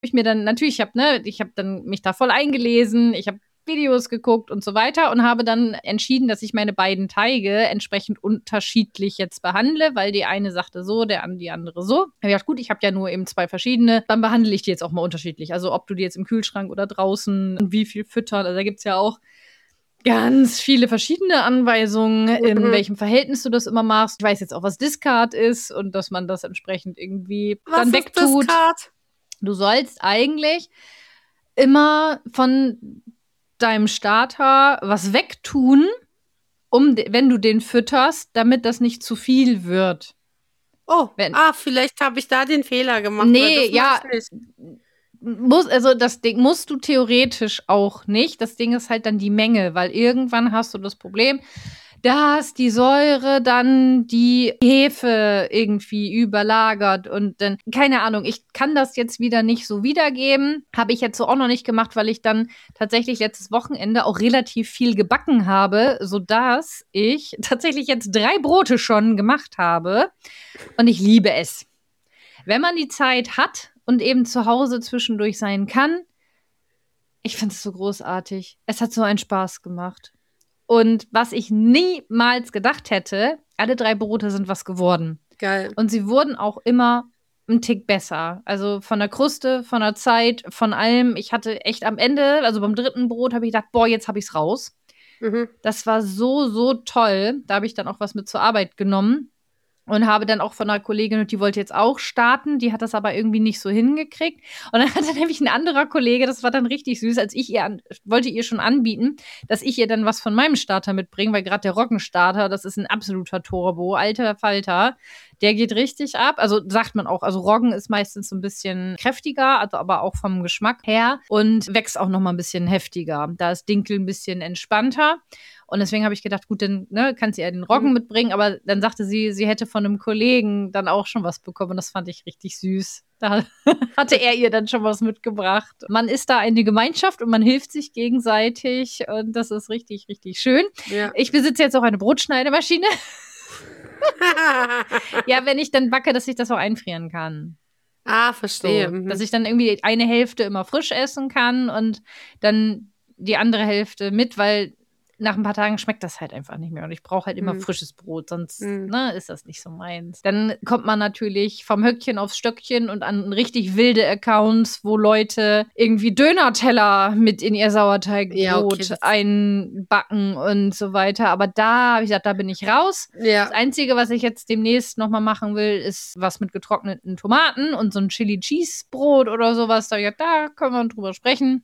ich mir dann natürlich, ich habe dann mich da voll eingelesen, ich habe Videos geguckt und so weiter und habe dann entschieden, dass ich meine beiden Teige entsprechend unterschiedlich jetzt behandle, weil die eine sagte so, die andere so. Ich habe gedacht, gut, ich habe ja nur eben 2 verschiedene, dann behandle ich die jetzt auch mal unterschiedlich. Also ob du die jetzt im Kühlschrank oder draußen und wie viel füttern, also da gibt's ja auch ganz viele verschiedene Anweisungen, in welchem Verhältnis du das immer machst. Ich weiß jetzt auch, was Discard ist und dass man das entsprechend irgendwie dann wegtut. Discard? Du sollst eigentlich immer von deinem Starter was wegtun, wenn du den fütterst, damit das nicht zu viel wird. Oh, vielleicht habe ich da den Fehler gemacht. Nee, ja, das Ding musst du theoretisch auch nicht. Das Ding ist halt dann die Menge, weil irgendwann hast du das Problem, dass die Säure dann die Hefe irgendwie überlagert und dann, keine Ahnung, ich kann das jetzt wieder nicht so wiedergeben. Habe ich jetzt so auch noch nicht gemacht, weil ich dann tatsächlich letztes Wochenende auch relativ viel gebacken habe, sodass ich tatsächlich jetzt 3 Brote schon gemacht habe und ich liebe es. Wenn man die Zeit hat und eben zu Hause zwischendurch sein kann, ich finde es so großartig. Es hat so einen Spaß gemacht. Und was ich niemals gedacht hätte, alle 3 Brote sind was geworden. Geil. Und sie wurden auch immer einen Tick besser. Also von der Kruste, von der Zeit, von allem. Ich hatte echt am Ende, also beim 3. Brot, habe ich gedacht, boah, jetzt habe ich es raus. Das war so, so toll. Da habe ich dann auch was mit zur Arbeit genommen. Und habe dann auch von einer Kollegin, die wollte jetzt auch starten, die hat das aber irgendwie nicht so hingekriegt. Und dann hatte nämlich ein anderer Kollege, das war dann richtig süß, als ich wollte ihr schon anbieten, dass ich ihr dann was von meinem Starter mitbringe, weil gerade der Roggenstarter, das ist ein absoluter Turbo, alter Falter, der geht richtig ab. Also sagt man auch, also Roggen ist meistens so ein bisschen kräftiger, also aber auch vom Geschmack her und wächst auch noch mal ein bisschen heftiger. Da ist Dinkel ein bisschen entspannter. Und deswegen habe ich gedacht, gut, dann kannst du ja den Roggen mitbringen. Aber dann sagte sie, sie hätte von einem Kollegen dann auch schon was bekommen. Und das fand ich richtig süß. Da hatte er ihr dann schon was mitgebracht. Man ist da eine Gemeinschaft und man hilft sich gegenseitig. Und das ist richtig, richtig schön. Ja. Ich besitze jetzt auch eine Brotschneidemaschine. Ja, wenn ich dann backe, dass ich das auch einfrieren kann. Verstehe. So, dass ich dann irgendwie eine Hälfte immer frisch essen kann und dann die andere Hälfte mit, weil nach ein paar Tagen schmeckt das halt einfach nicht mehr. Und ich brauche halt immer frisches Brot, sonst ist das nicht so meins. Dann kommt man natürlich vom Höckchen aufs Stöckchen und an richtig wilde Accounts, wo Leute irgendwie Döner-Teller mit in ihr Sauerteigbrot einbacken und so weiter. Aber da habe ich gesagt, da bin ich raus. Ja. Das Einzige, was ich jetzt demnächst nochmal machen will, ist was mit getrockneten Tomaten und so ein Chili-Cheese-Brot oder sowas. Da können wir drüber sprechen.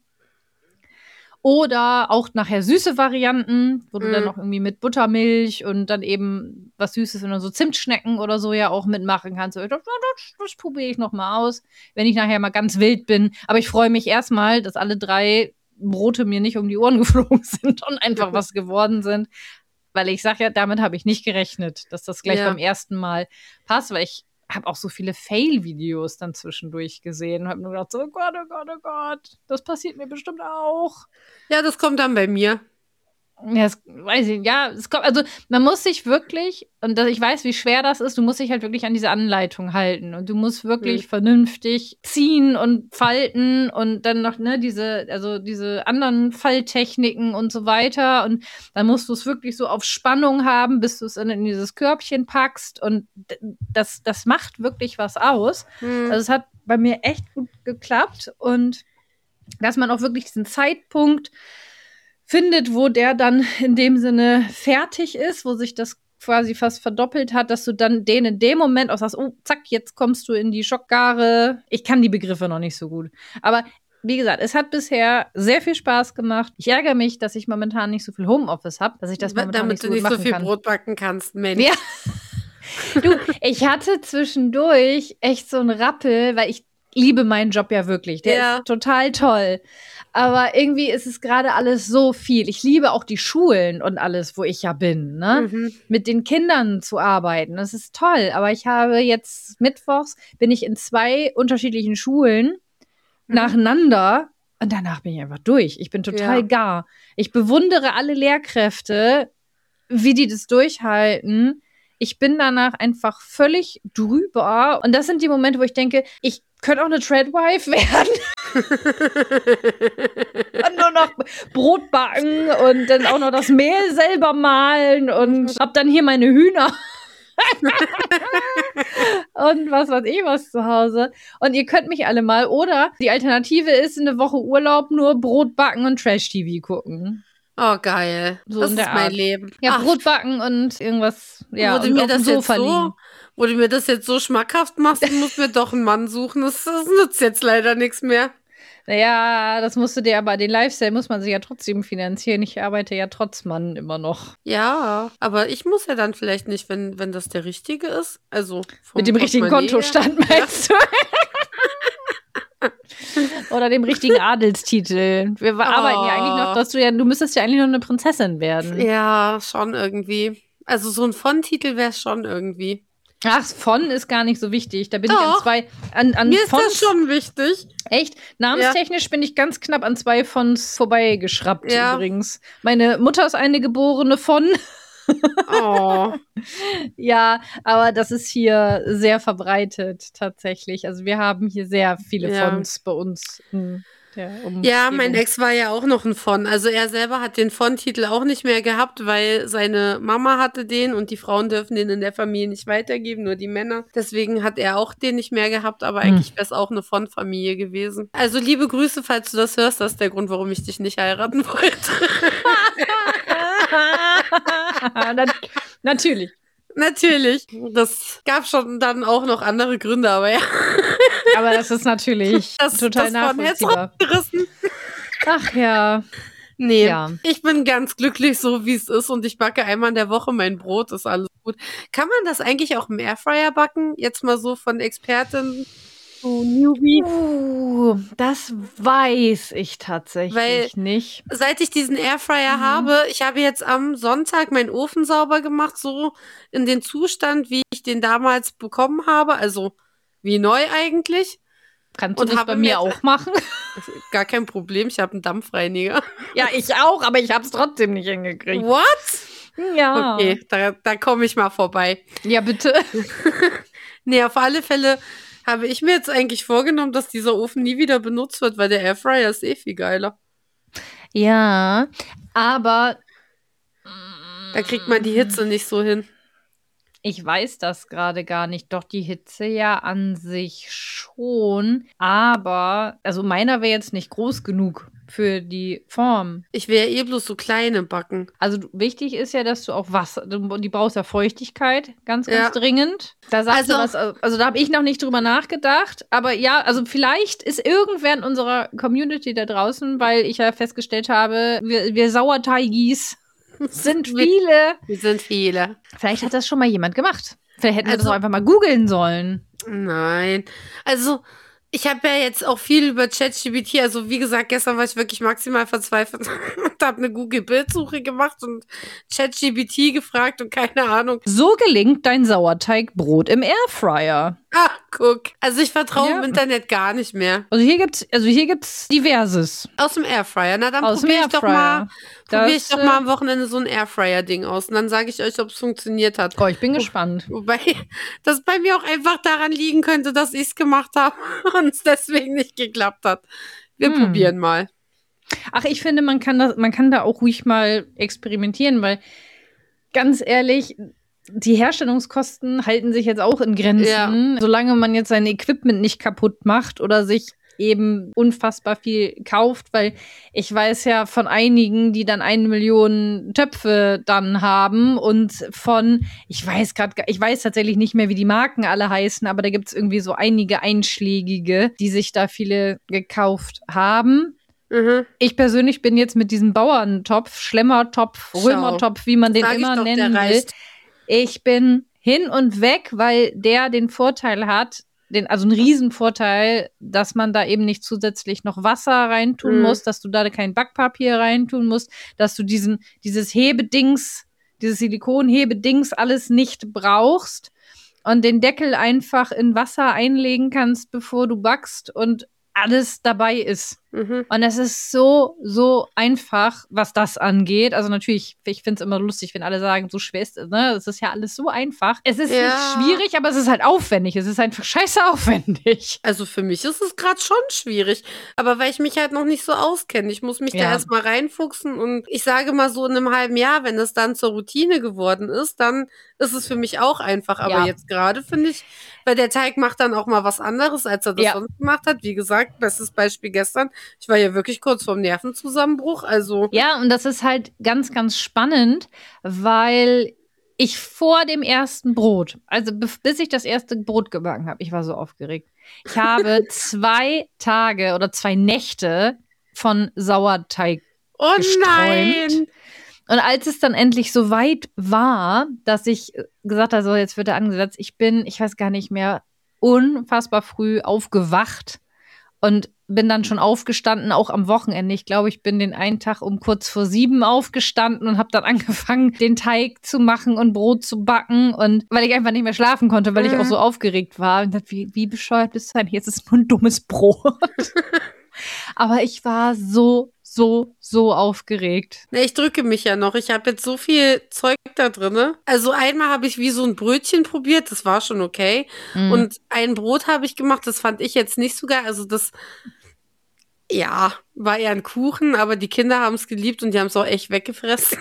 Oder auch nachher süße Varianten, wo du dann noch irgendwie mit Buttermilch und dann eben was Süßes und dann so Zimtschnecken oder so ja auch mitmachen kannst. Das probiere ich noch mal aus, wenn ich nachher mal ganz wild bin. Aber ich freue mich erstmal, dass alle 3 Brote mir nicht um die Ohren geflogen sind und einfach was geworden sind. Weil ich sage ja, damit habe ich nicht gerechnet, dass das gleich beim ersten Mal passt, weil ich habe auch so viele Fail-Videos dann zwischendurch gesehen und habe nur gedacht, so, oh Gott, oh Gott, oh Gott, das passiert mir bestimmt auch. Ja, das kommt dann bei mir. Ja, das weiß ich, ja, es kommt, also man muss sich wirklich, und ich weiß, wie schwer das ist, du musst dich halt wirklich an diese Anleitung halten und du musst wirklich vernünftig ziehen und falten und dann noch, diese anderen Falttechniken und so weiter und dann musst du es wirklich so auf Spannung haben, bis du es in dieses Körbchen packst und das macht wirklich was aus. Also es hat bei mir echt gut geklappt und dass man auch wirklich diesen Zeitpunkt findet, wo der dann in dem Sinne fertig ist, wo sich das quasi fast verdoppelt hat, dass du dann den in dem Moment auch sagst, oh, zack, jetzt kommst du in die Schockgare. Ich kann die Begriffe noch nicht so gut. Aber wie gesagt, es hat bisher sehr viel Spaß gemacht. Ich ärgere mich, dass ich momentan nicht so viel Homeoffice habe, dass ich das momentan nicht so gut machen kann. Damit du nicht so viel Brot backen kannst, Mensch. Ja. Du, ich hatte zwischendurch echt so einen Rappel, weil ich liebe meinen Job ja wirklich. Der ist total toll. Aber irgendwie ist es gerade alles so viel. Ich liebe auch die Schulen und alles, wo ich ja bin, ne? Mit den Kindern zu arbeiten. Das ist toll. Aber ich habe jetzt mittwochs, bin ich in 2 unterschiedlichen Schulen nacheinander und danach bin ich einfach durch. Ich bin total gar. Ich bewundere alle Lehrkräfte, wie die das durchhalten. Ich bin danach einfach völlig drüber. Und das sind die Momente, wo ich denke, ich könnte auch eine Treadwife werden. Dann nur noch Brot backen und dann auch noch das Mehl selber mahlen und hab dann hier meine Hühner. Und was weiß ich was zu Hause. Und ihr könnt mich alle mal. Oder die Alternative ist eine Woche Urlaub, nur Brot backen und Trash-TV gucken. Oh, geil. So das in ist der mein Art. Leben. Ja, Brot backen und irgendwas, ja, wo du und mir auf dem das Sofa jetzt liegen. wo du mir das jetzt so schmackhaft machst, du musst mir doch einen Mann suchen. Das nützt jetzt leider nichts mehr. Naja, das musst du dir aber, den Lifestyle muss man sich ja trotzdem finanzieren. Ich arbeite ja trotz Mann immer noch. Ja, aber ich muss ja dann vielleicht nicht, wenn das der richtige ist. Also vom Mit dem richtigen Portemonnaie Kontostand meinst du? Oder dem richtigen Adelstitel. Wir arbeiten ja eigentlich noch, dass du müsstest ja eigentlich noch eine Prinzessin werden. Ja, schon irgendwie. Also so ein Von-Titel wäre es schon irgendwie. Ach, von ist gar nicht so wichtig. Da bin Doch. ich an zwei. An Mir ist Fonts, das schon wichtig. echt? Namenstechnisch bin ich ganz knapp an 2 Fonts vorbeigeschraubt übrigens. Meine Mutter ist eine geborene von. Oh. Ja, aber das ist hier sehr verbreitet tatsächlich. Also wir haben hier sehr viele Fonts bei uns. Ja, mein Ex war ja auch noch ein Von. Also er selber hat den Von-Titel auch nicht mehr gehabt, weil seine Mama hatte den und die Frauen dürfen den in der Familie nicht weitergeben, nur die Männer. Deswegen hat er auch den nicht mehr gehabt, aber eigentlich wäre es auch eine Von-Familie gewesen. Also liebe Grüße, falls du das hörst, das ist der Grund, warum ich dich nicht heiraten wollte. Natürlich. Natürlich. Das gab schon dann auch noch andere Gründe, aber ja. Aber das ist natürlich total nachvollziehbar. Ach ja. Nee, ich bin ganz glücklich, so wie es ist und ich backe einmal in der Woche mein Brot, ist alles gut. Kann man das eigentlich auch im Airfryer backen? Jetzt mal so von Expertin zu Newbie. Das weiß ich tatsächlich nicht. Seit ich diesen Airfryer habe, ich habe jetzt am Sonntag meinen Ofen sauber gemacht, so in den Zustand, wie ich den damals bekommen habe, also wie neu eigentlich. Kannst du das bei mir auch machen? Gar kein Problem, ich habe einen Dampfreiniger. Ja, ich auch, aber ich habe es trotzdem nicht hingekriegt. What? Ja. Okay, da komme ich mal vorbei. Ja, bitte. Nee, auf alle Fälle habe ich mir jetzt eigentlich vorgenommen, dass dieser Ofen nie wieder benutzt wird, weil der Airfryer ist viel geiler. Ja, aber da kriegt man die Hitze nicht so hin. Ich weiß das gerade gar nicht. Doch die Hitze ja an sich schon. Aber, also meiner wäre jetzt nicht groß genug für die Form. Ich will ja bloß so kleine backen. Also wichtig ist ja, dass du auch Wasser, die brauchst ja Feuchtigkeit, ganz dringend. Da sagst du was, also da habe ich noch nicht drüber nachgedacht. Aber ja, also vielleicht ist irgendwer in unserer Community da draußen, weil ich ja festgestellt habe, wir Sauerteigis sind viele. Wir sind viele. Vielleicht hat das schon mal jemand gemacht. Vielleicht hätten wir das auch einfach mal googeln sollen. Nein. Also, ich habe ja jetzt auch viel über ChatGPT, also wie gesagt, gestern war ich wirklich maximal verzweifelt und habe eine Google-Bildsuche gemacht und ChatGPT gefragt und keine Ahnung. So gelingt dein Sauerteigbrot im Airfryer. Ah, guck. Also ich vertraue im Internet gar nicht mehr. Also hier gibt's diverses. Aus dem Airfryer. Na, dann probiere ich doch mal am Wochenende so ein Airfryer-Ding aus. Und dann sage ich euch, ob es funktioniert hat. Oh, ich bin gespannt. Wobei das bei mir auch einfach daran liegen könnte, dass ich es gemacht habe und es deswegen nicht geklappt hat. Wir probieren mal. Ach, ich finde, man kann da auch ruhig mal experimentieren, weil ganz ehrlich, die Herstellungskosten halten sich jetzt auch in Grenzen. Ja. Solange man jetzt sein Equipment nicht kaputt macht oder sich eben unfassbar viel kauft, weil ich weiß ja von einigen, die dann 1 Million Töpfe dann haben und ich weiß tatsächlich nicht mehr, wie die Marken alle heißen, aber da gibt es irgendwie so einige einschlägige, die sich da viele gekauft haben. Ich persönlich bin jetzt mit diesem Bauerntopf, Schlemmertopf, Römertopf, wie man den immer nennen will. Ich bin hin und weg, weil der den Vorteil hat, also einen Riesenvorteil, dass man da eben nicht zusätzlich noch Wasser reintun muss, dass du da kein Backpapier reintun musst, dass du dieses Hebedings, dieses Silikonhebedings alles nicht brauchst und den Deckel einfach in Wasser einlegen kannst, bevor du backst und alles dabei ist. Und es ist so, so einfach, was das angeht. Also natürlich, ich finde es immer lustig, wenn alle sagen, so schwer ist es, ne? Es ist ja alles so einfach. Es ist nicht schwierig, aber es ist halt aufwendig. Es ist einfach scheiße aufwendig. Also für mich ist es gerade schon schwierig. Aber weil ich mich halt noch nicht so auskenne. Ich muss mich da erstmal reinfuchsen. Und ich sage mal so in einem halben Jahr, wenn das dann zur Routine geworden ist, dann ist es für mich auch einfach. Aber jetzt gerade finde ich, weil der Teig macht dann auch mal was anderes, als er das sonst gemacht hat. Wie gesagt, bestes Beispiel gestern. Ich war ja wirklich kurz vorm Nervenzusammenbruch. Also ja, und das ist halt ganz, ganz spannend, weil ich vor dem ersten Brot, also bis ich das erste Brot gebacken habe, ich war so aufgeregt. Ich habe 2 Tage oder 2 Nächte von Sauerteig gesträumt. Nein! Und als es dann endlich so weit war, dass ich gesagt habe, so jetzt wird er angesetzt, ich weiß gar nicht mehr, unfassbar früh aufgewacht und bin dann schon aufgestanden, auch am Wochenende. Ich glaube, ich bin den einen Tag um kurz vor 7 aufgestanden und habe dann angefangen, den Teig zu machen und Brot zu backen. Und weil ich einfach nicht mehr schlafen konnte, weil ich auch so aufgeregt war. Und dachte, wie bescheuert bist du denn? Jetzt ist nur ein dummes Brot. Aber ich war so aufgeregt. Ne, ich drücke mich ja noch. Ich habe jetzt so viel Zeug da drin. Also einmal habe ich wie so ein Brötchen probiert, das war schon okay. Und ein Brot habe ich gemacht, das fand ich jetzt nicht so geil. Also das, ja, war eher ein Kuchen, aber die Kinder haben es geliebt und die haben es auch echt weggefressen.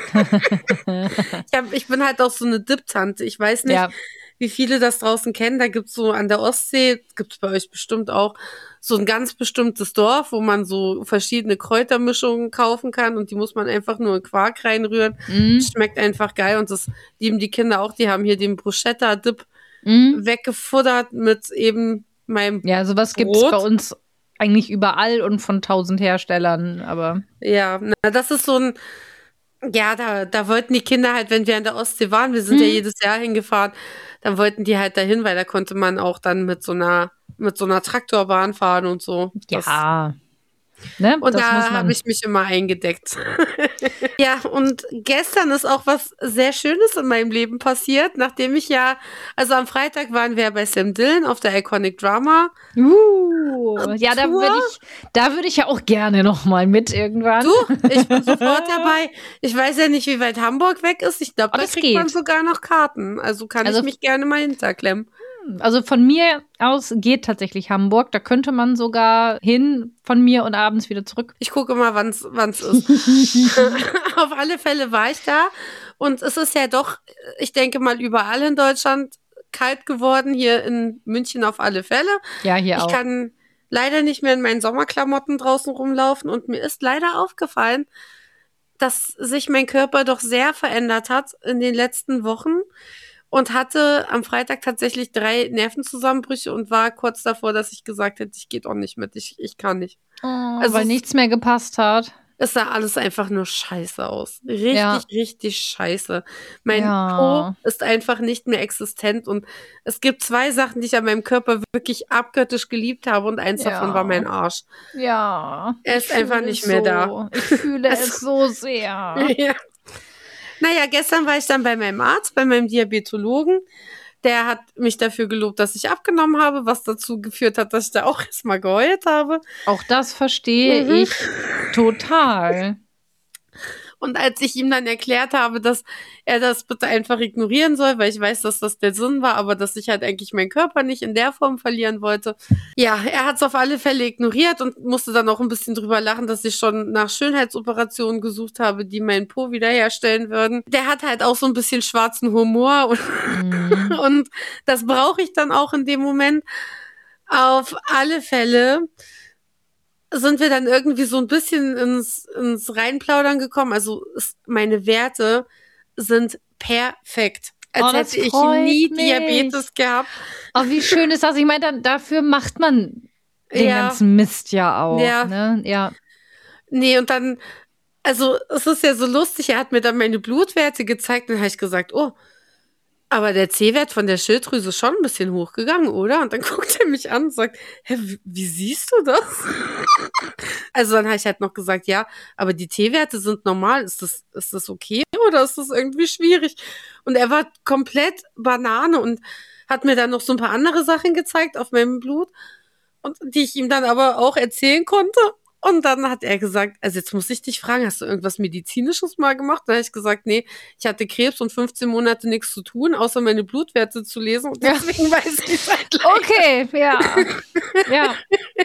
Ich bin halt auch so eine Dip-Tante. Ich weiß nicht, wie viele das draußen kennen. Da gibt's so an der Ostsee, gibt's bei euch bestimmt auch, so ein ganz bestimmtes Dorf, wo man so verschiedene Kräutermischungen kaufen kann und die muss man einfach nur in Quark reinrühren. Schmeckt einfach geil und das lieben die Kinder auch. Die haben hier den Bruschetta-Dip weggefuttert mit eben meinem Ja, sowas gibt's bei uns eigentlich überall und von 1000 Herstellern, aber ja, na, das ist so ein, ja, da wollten die Kinder halt, wenn wir an der Ostsee waren, wir sind ja jedes Jahr hingefahren, dann wollten die halt dahin, weil da konnte man auch dann mit so einer Traktorbahn fahren und so. Ja. Ne? Und da habe ich mich immer eingedeckt. Ja, und gestern ist auch was sehr Schönes in meinem Leben passiert, nachdem ich also am Freitag waren wir bei Sam Dillon auf der Iconic Drama. Ja, da würde ich ja auch gerne noch mal mit irgendwann. Du, ich bin sofort dabei. Ich weiß ja nicht, wie weit Hamburg weg ist. Ich glaube, da kriegt man sogar noch Karten. Also kann ich mich gerne mal hinterklemmen. Also von mir aus geht tatsächlich Hamburg. Da könnte man sogar hin von mir und abends wieder zurück. Ich gucke mal, wann's ist. Auf alle Fälle war ich da. Und es ist ja doch, ich denke mal, überall in Deutschland kalt geworden. Hier in München auf alle Fälle. Ja, hier auch. Ich kann leider nicht mehr in meinen Sommerklamotten draußen rumlaufen. Und mir ist leider aufgefallen, dass sich mein Körper doch sehr verändert hat in den letzten Wochen. Und hatte am Freitag tatsächlich 3 Nervenzusammenbrüche und war kurz davor, dass ich gesagt hätte, ich gehe doch nicht mit, ich kann nicht. Also weil nichts mehr gepasst hat. Es sah alles einfach nur scheiße aus. Richtig scheiße. Mein Po ist einfach nicht mehr existent und es gibt 2 Sachen, die ich an meinem Körper wirklich abgöttisch geliebt habe und eins davon war mein Arsch. Ja. Er ist einfach nicht mehr da. Ich fühle es so sehr. Ja. Naja, gestern war ich dann bei meinem Arzt, bei meinem Diabetologen. Der hat mich dafür gelobt, dass ich abgenommen habe, was dazu geführt hat, dass ich da auch erstmal geheult habe. Auch das verstehe ich total. Und als ich ihm dann erklärt habe, dass er das bitte einfach ignorieren soll, weil ich weiß, dass das der Sinn war, aber dass ich halt eigentlich meinen Körper nicht in der Form verlieren wollte. Ja, er hat es auf alle Fälle ignoriert und musste dann auch ein bisschen drüber lachen, dass ich schon nach Schönheitsoperationen gesucht habe, die meinen Po wiederherstellen würden. Der hat halt auch so ein bisschen schwarzen Humor und das brauche ich dann auch in dem Moment. Auf alle Fälle sind wir dann irgendwie so ein bisschen ins Reinplaudern gekommen. Also meine Werte sind perfekt. Als hätte ich nie Diabetes gehabt. Oh, wie schön ist das? Ich meine, dafür macht man den ganzen Mist ja auch. Ja. Ne? Ja. Nee, und dann, also es ist ja so lustig, er hat mir dann meine Blutwerte gezeigt und dann habe ich gesagt, oh, aber der C-Wert von der Schilddrüse ist schon ein bisschen hochgegangen, oder? Und dann guckt er mich an und sagt, hä, wie siehst du das? Also dann habe ich halt noch gesagt, ja, aber die T-Werte sind normal. Ist das okay oder ist das irgendwie schwierig? Und er war komplett Banane und hat mir dann noch so ein paar andere Sachen gezeigt auf meinem Blut. und die ich ihm dann aber auch erzählen konnte. Und dann hat er gesagt, also jetzt muss ich dich fragen, hast du irgendwas Medizinisches mal gemacht? Da habe ich gesagt, nee, ich hatte Krebs und 15 Monate nichts zu tun, außer meine Blutwerte zu lesen. Und deswegen weiß ich es halt leider. Okay, ja. Ja.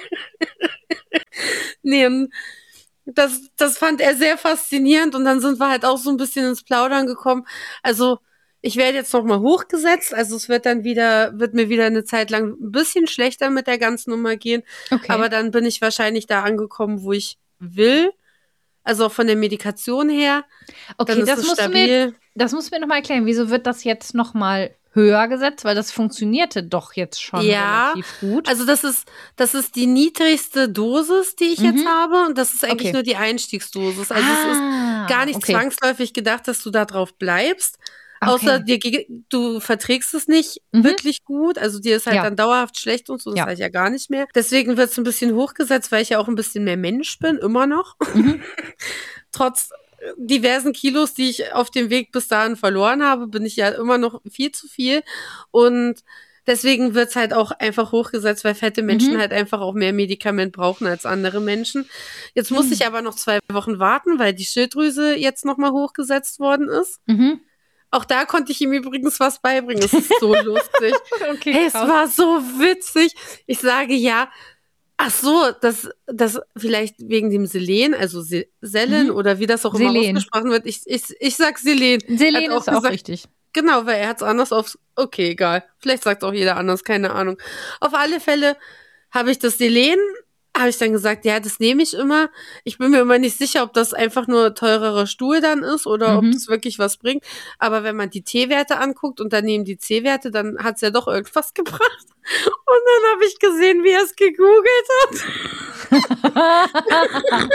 Nee, und das fand er sehr faszinierend. Und dann sind wir halt auch so ein bisschen ins Plaudern gekommen. Also ich werde jetzt nochmal hochgesetzt. Also es wird mir wieder eine Zeit lang ein bisschen schlechter mit der ganzen Nummer gehen. Okay. Aber dann bin ich wahrscheinlich da angekommen, wo ich will. Also auch von der Medikation her. Okay, dann ist das musst du mir nochmal erklären. Wieso wird das jetzt nochmal höher gesetzt? Weil das funktionierte doch jetzt schon relativ gut. Also das ist die niedrigste Dosis, die ich jetzt habe. Und das ist eigentlich nur die Einstiegsdosis. Also es ist gar nicht zwangsläufig gedacht, dass du da drauf bleibst. Außer du verträgst es nicht wirklich gut. Also dir ist halt dann dauerhaft schlecht und so. Das halt ja gar nicht mehr. Deswegen wird es ein bisschen hochgesetzt, weil ich ja auch ein bisschen mehr Mensch bin, immer noch. Trotz diversen Kilos, die ich auf dem Weg bis dahin verloren habe, bin ich ja immer noch viel zu viel. Und deswegen wird es halt auch einfach hochgesetzt, weil fette Menschen halt einfach auch mehr Medikament brauchen als andere Menschen. Jetzt muss ich aber noch 2 Wochen warten, weil die Schilddrüse jetzt nochmal hochgesetzt worden ist. Auch da konnte ich ihm übrigens was beibringen. Es ist so lustig. Hey, es war so witzig. Ich sage ja, ach so, das vielleicht wegen dem Selen, also Selen oder wie das auch immer ausgesprochen wird. Ich sag Selen. Selen ist auch richtig. Genau, weil er hat es anders okay, egal. Vielleicht sagt auch jeder anders, keine Ahnung. Auf alle Fälle habe ich das Selen, habe ich dann gesagt, ja, das nehme ich immer. Ich bin mir immer nicht sicher, ob das einfach nur teurerer Stuhl dann ist oder ob das wirklich was bringt. Aber wenn man die T-Werte anguckt und daneben die C-Werte, dann hat es ja doch irgendwas gebracht. Und dann habe ich gesehen, wie er es gegoogelt hat.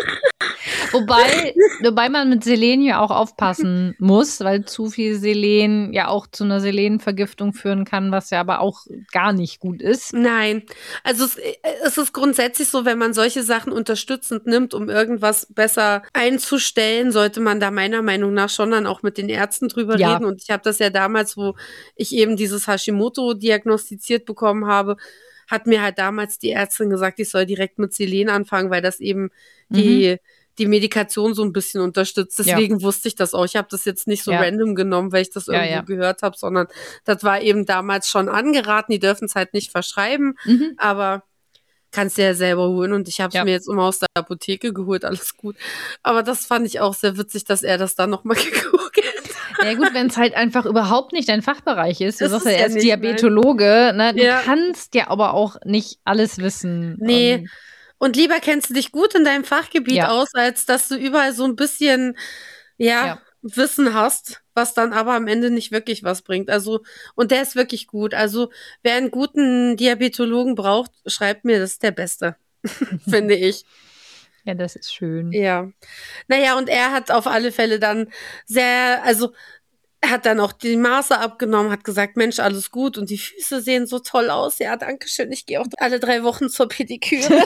Wobei man mit Selen ja auch aufpassen muss, weil zu viel Selen ja auch zu einer Selenvergiftung führen kann, was ja aber auch gar nicht gut ist. Nein, also es ist grundsätzlich so, wenn man solche Sachen unterstützend nimmt, um irgendwas besser einzustellen, sollte man da meiner Meinung nach schon dann auch mit den Ärzten drüber reden. Und ich habe das ja damals, wo ich eben dieses Hashimoto diagnostiziert bekommen habe, hat mir halt damals die Ärztin gesagt, ich soll direkt mit Selen anfangen, weil das eben die Medikation so ein bisschen unterstützt. Deswegen wusste ich das auch. Ich habe das jetzt nicht so random genommen, weil ich das irgendwo gehört habe, sondern das war eben damals schon angeraten. Die dürfen es halt nicht verschreiben, aber kannst du ja selber holen. Und ich habe es mir jetzt immer aus der Apotheke geholt, alles gut. Aber das fand ich auch sehr witzig, dass er das dann nochmal gegoogelt hat. Ja gut, wenn es halt einfach überhaupt nicht dein Fachbereich ist. Du sagst ja, er ist Diabetologe. Ne? Du kannst ja aber auch nicht alles wissen. Nee. Und lieber kennst du dich gut in deinem Fachgebiet aus, als dass du überall so ein bisschen, Wissen hast, was dann aber am Ende nicht wirklich was bringt. Also, und der ist wirklich gut. Also, wer einen guten Diabetologen braucht, schreibt mir, das ist der Beste, finde ich. Ja, das ist schön. Ja. Naja, und er hat auf alle Fälle dann er hat dann auch die Maße abgenommen, hat gesagt, Mensch, alles gut und die Füße sehen so toll aus. Ja, danke schön. Ich gehe auch alle 3 Wochen zur Pediküre.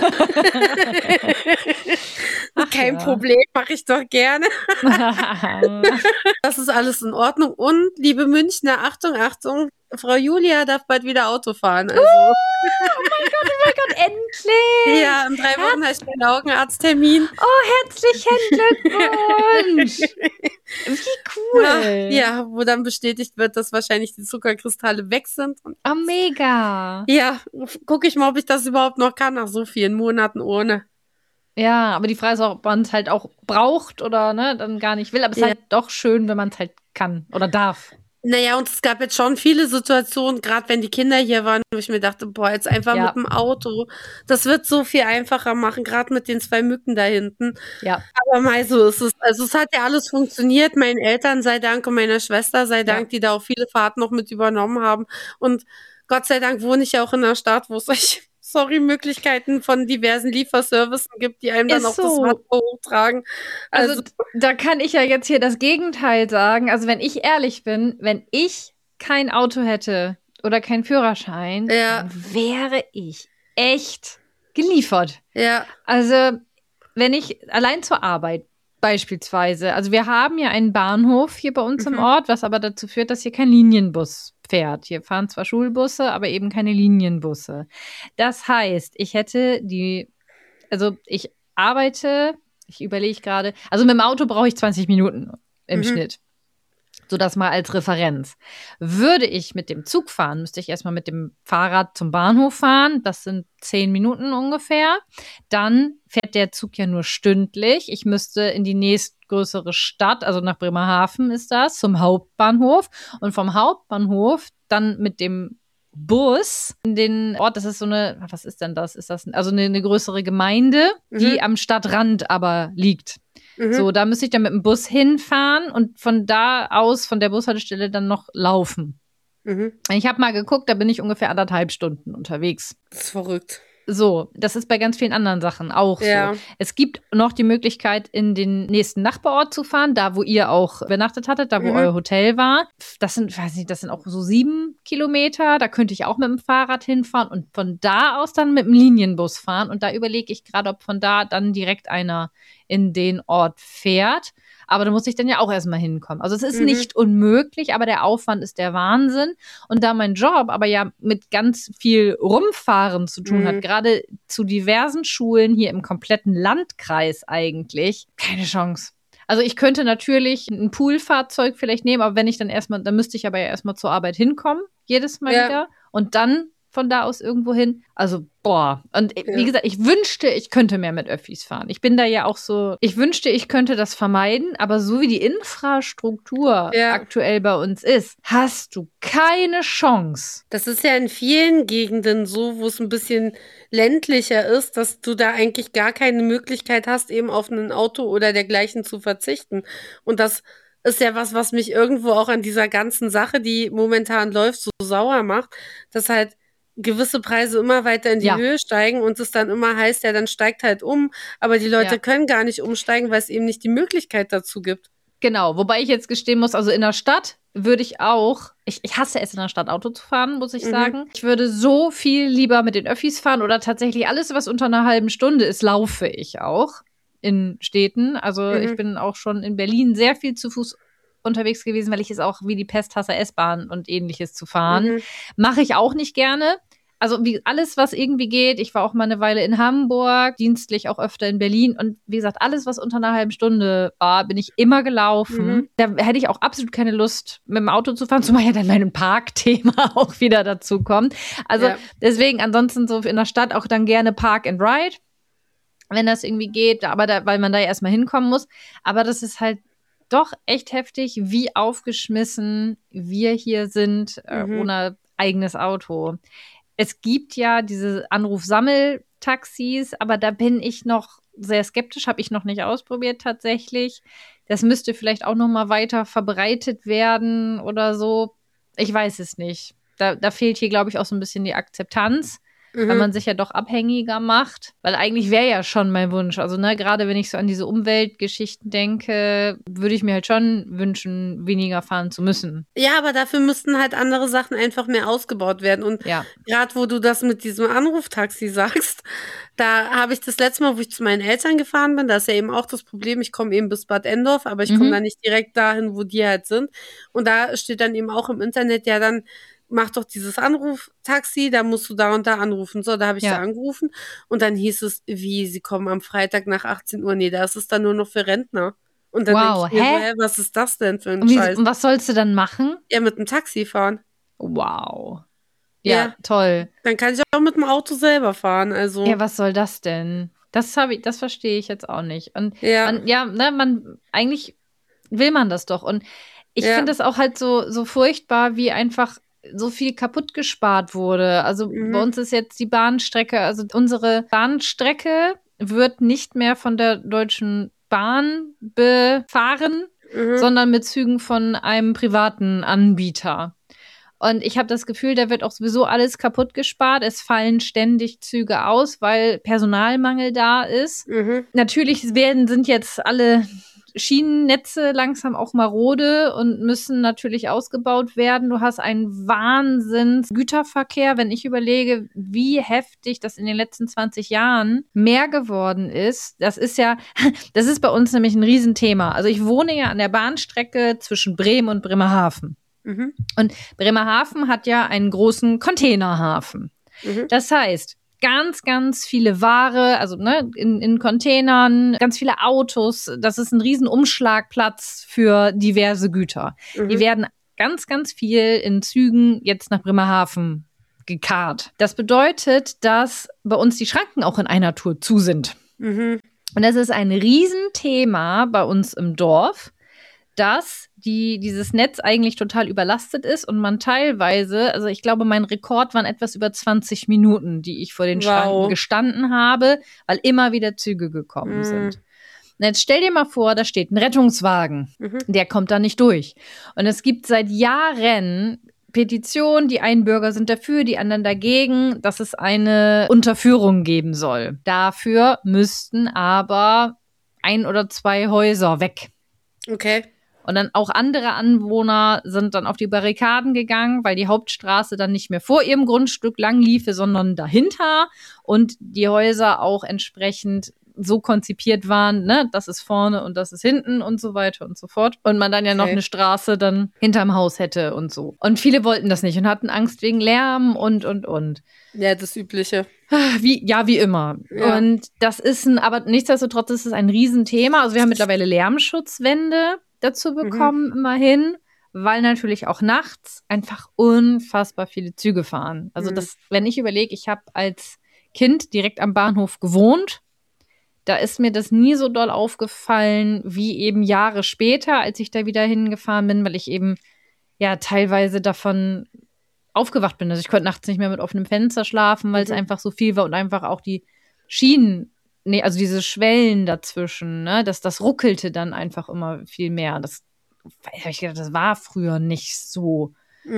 Kein Problem, mache ich doch gerne. Das ist alles in Ordnung. Und, liebe Münchner, Achtung, Achtung, Frau Julia darf bald wieder Auto fahren. Also. Oh mein Gott, endlich! Ja, in 3 Wochen habe ich meinen Augenarzttermin. Oh, herzlichen Glückwunsch! Wie cool! Ja, wo dann bestätigt wird, dass wahrscheinlich die Zuckerkristalle weg sind. Oh, mega! Ja, gucke ich mal, ob ich das überhaupt noch kann, nach so vielen Monaten ohne. Ja, aber die Frage ist auch, ob man es halt auch braucht oder dann gar nicht will. Aber es ist halt doch schön, wenn man es halt kann oder darf. Naja, und es gab jetzt schon viele Situationen, gerade wenn die Kinder hier waren, wo ich mir dachte, boah, jetzt einfach mit dem Auto. Das wird so viel einfacher machen, gerade mit den 2 Mücken da hinten. Ja. Aber mal so ist es. Also es hat ja alles funktioniert, meinen Eltern sei Dank und meiner Schwester sei Dank, die da auch viele Fahrten noch mit übernommen haben. Und Gott sei Dank wohne ich ja auch in einer Stadt, wo es Möglichkeiten von diversen Lieferservices gibt, die einem dann auch das Wasser hochtragen. Also da kann ich ja jetzt hier das Gegenteil sagen. Also wenn ich ehrlich bin, wenn ich kein Auto hätte oder keinen Führerschein, dann wäre ich echt geliefert. Ja. Also wenn ich allein zur Arbeit Beispielsweise. Also wir haben ja einen Bahnhof hier bei uns im Ort, was aber dazu führt, dass hier kein Linienbus fährt. Hier fahren zwar Schulbusse, aber eben keine Linienbusse. Das heißt, ich überlege gerade, also mit dem Auto brauche ich 20 Minuten im Schnitt. So das mal als Referenz. Würde ich mit dem Zug fahren, müsste ich erstmal mit dem Fahrrad zum Bahnhof fahren. Das sind 10 Minuten ungefähr. Dann fährt der Zug ja nur stündlich. Ich müsste in die nächstgrößere Stadt, also nach Bremerhaven ist das, zum Hauptbahnhof. Und vom Hauptbahnhof dann mit dem Bus in den Ort, das ist so eine, was ist denn das? Ist das also eine größere Gemeinde, die am Stadtrand aber liegt. So, da müsste ich dann mit dem Bus hinfahren und von da aus, von der Bushaltestelle dann noch laufen. Ich habe mal geguckt, da bin ich ungefähr 1,5 Stunden unterwegs. Das ist verrückt. So, das ist bei ganz vielen anderen Sachen auch so. Es gibt noch die Möglichkeit, in den nächsten Nachbarort zu fahren, da wo ihr auch übernachtet hattet, da wo euer Hotel war. Das sind auch so 7 Kilometer. Da könnte ich auch mit dem Fahrrad hinfahren und von da aus dann mit dem Linienbus fahren. Und da überlege ich gerade, ob von da dann direkt einer in den Ort fährt. Aber da muss ich dann ja auch erstmal hinkommen. Also es ist nicht unmöglich, aber der Aufwand ist der Wahnsinn. Und da mein Job aber ja mit ganz viel Rumfahren zu tun hat, gerade zu diversen Schulen hier im kompletten Landkreis eigentlich, keine Chance. Also ich könnte natürlich ein Poolfahrzeug vielleicht nehmen, aber dann müsste ich aber ja erstmal zur Arbeit hinkommen, jedes Mal wieder. Und dann von da aus irgendwo hin. Also, boah. Und wie gesagt, ich wünschte, ich könnte mehr mit Öffis fahren. Ich bin da ja auch so, ich wünschte, ich könnte das vermeiden, aber so wie die Infrastruktur aktuell bei uns ist, hast du keine Chance. Das ist ja in vielen Gegenden so, wo es ein bisschen ländlicher ist, dass du da eigentlich gar keine Möglichkeit hast, eben auf ein Auto oder dergleichen zu verzichten. Und das ist ja was mich irgendwo auch an dieser ganzen Sache, die momentan läuft, so sauer macht, dass halt gewisse Preise immer weiter in die Höhe steigen und es dann immer heißt, ja, dann steigt halt um, aber die Leute können gar nicht umsteigen, weil es eben nicht die Möglichkeit dazu gibt. Genau, wobei ich jetzt gestehen muss, also in der Stadt würde ich auch, ich hasse es in der Stadt Auto zu fahren, muss ich sagen. Ich würde so viel lieber mit den Öffis fahren oder tatsächlich alles, was unter einer halben Stunde ist, laufe ich auch in Städten. Also ich bin auch schon in Berlin sehr viel zu Fuß unterwegs gewesen, weil ich es auch wie die Pest hasse, S-Bahn und ähnliches zu fahren. Mache ich auch nicht gerne. Also wie alles, was irgendwie geht. Ich war auch mal eine Weile in Hamburg, dienstlich auch öfter in Berlin. Und wie gesagt, alles, was unter einer halben Stunde war, bin ich immer gelaufen. Da hätte ich auch absolut keine Lust, mit dem Auto zu fahren, zumal ja dann mein Parkthema auch wieder dazu kommt. Also deswegen ansonsten so in der Stadt auch dann gerne Park and Ride, wenn das irgendwie geht. Aber weil man da ja erstmal hinkommen muss. Aber das ist halt doch echt heftig, wie aufgeschmissen wir hier sind ohne eigenes Auto. Es gibt ja diese Anrufsammeltaxis, aber da bin ich noch sehr skeptisch, habe ich noch nicht ausprobiert tatsächlich. Das müsste vielleicht auch noch mal weiter verbreitet werden oder so. Ich weiß es nicht. Da fehlt hier, glaube ich, auch so ein bisschen die Akzeptanz, weil man sich ja doch abhängiger macht. Weil eigentlich wäre ja schon mein Wunsch, also ne, gerade wenn ich so an diese Umweltgeschichten denke, würde ich mir halt schon wünschen, weniger fahren zu müssen. Ja, aber dafür müssten halt andere Sachen einfach mehr ausgebaut werden. Und gerade wo du das mit diesem Anruftaxi sagst, da habe ich das letzte Mal, wo ich zu meinen Eltern gefahren bin, da ist ja eben auch das Problem, ich komme eben bis Bad Endorf, aber ich komme da nicht direkt dahin, wo die halt sind. Und da steht dann eben auch im Internet, ja dann mach doch dieses Anruftaxi, da musst du da und da anrufen. So, da habe ich da angerufen und dann hieß es, sie kommen am Freitag nach 18 Uhr. Nee, da ist es dann nur noch für Rentner. Und dann denke ich mir, was ist das denn für ein Scheiß? Und was sollst du dann machen? Ja, mit dem Taxi fahren. Wow. Ja, toll. Dann kann ich auch mit dem Auto selber fahren, also. Ja, was soll das denn? Das verstehe ich jetzt auch nicht. Und eigentlich will man das doch. Und ich finde es auch halt so furchtbar, wie einfach so viel kaputt gespart wurde. Also bei uns ist jetzt die Bahnstrecke, also unsere Bahnstrecke wird nicht mehr von der Deutschen Bahn befahren, sondern mit Zügen von einem privaten Anbieter. Und ich habe das Gefühl, da wird auch sowieso alles kaputt gespart. Es fallen ständig Züge aus, weil Personalmangel da ist. Natürlich sind jetzt alle Schienennetze langsam auch marode und müssen natürlich ausgebaut werden. Du hast einen Wahnsinns-Güterverkehr, wenn ich überlege, wie heftig das in den letzten 20 Jahren mehr geworden ist. Das ist bei uns nämlich ein Riesenthema. Also ich wohne ja an der Bahnstrecke zwischen Bremen und Bremerhaven. Mhm. Und Bremerhaven hat ja einen großen Containerhafen. Mhm. Das heißt, ganz, ganz viele Ware, also in Containern, ganz viele Autos. Das ist ein riesen Umschlagplatz für diverse Güter. Mhm. Die werden ganz, ganz viel in Zügen jetzt nach Bremerhaven gekarrt. Das bedeutet, dass bei uns die Schranken auch in einer Tour zu sind. Mhm. Und das ist ein Riesenthema bei uns im Dorf, dass dieses Netz eigentlich total überlastet ist und man teilweise, also ich glaube, mein Rekord waren etwas über 20 Minuten, die ich vor den Schranken gestanden habe, weil immer wieder Züge gekommen sind. Und jetzt stell dir mal vor, da steht ein Rettungswagen, der kommt da nicht durch. Und es gibt seit Jahren Petitionen, die einen Bürger sind dafür, die anderen dagegen, dass es eine Unterführung geben soll. Dafür müssten aber 1 oder 2 Häuser weg. Okay. Und dann auch andere Anwohner sind dann auf die Barrikaden gegangen, weil die Hauptstraße dann nicht mehr vor ihrem Grundstück lang liefe, sondern dahinter und die Häuser auch entsprechend so konzipiert waren, ne, das ist vorne und das ist hinten und so weiter und so fort. Und man dann ja noch eine Straße dann hinterm Haus hätte und so. Und viele wollten das nicht und hatten Angst wegen Lärm und. Ja, das Übliche. Wie immer. Ja. Und das ist aber nichtsdestotrotz ist es ein Riesenthema. Also wir haben mittlerweile Lärmschutzwände dazu bekommen, immerhin, weil natürlich auch nachts einfach unfassbar viele Züge fahren. Also wenn ich überlege, ich habe als Kind direkt am Bahnhof gewohnt, da ist mir das nie so doll aufgefallen, wie eben Jahre später, als ich da wieder hingefahren bin, weil ich eben ja teilweise davon aufgewacht bin. Also ich konnte nachts nicht mehr mit offenem Fenster schlafen, weil es einfach so viel war und einfach auch die Schienen, also diese Schwellen dazwischen, ne, das ruckelte dann einfach immer viel mehr. Das habe ich gedacht, das war früher nicht so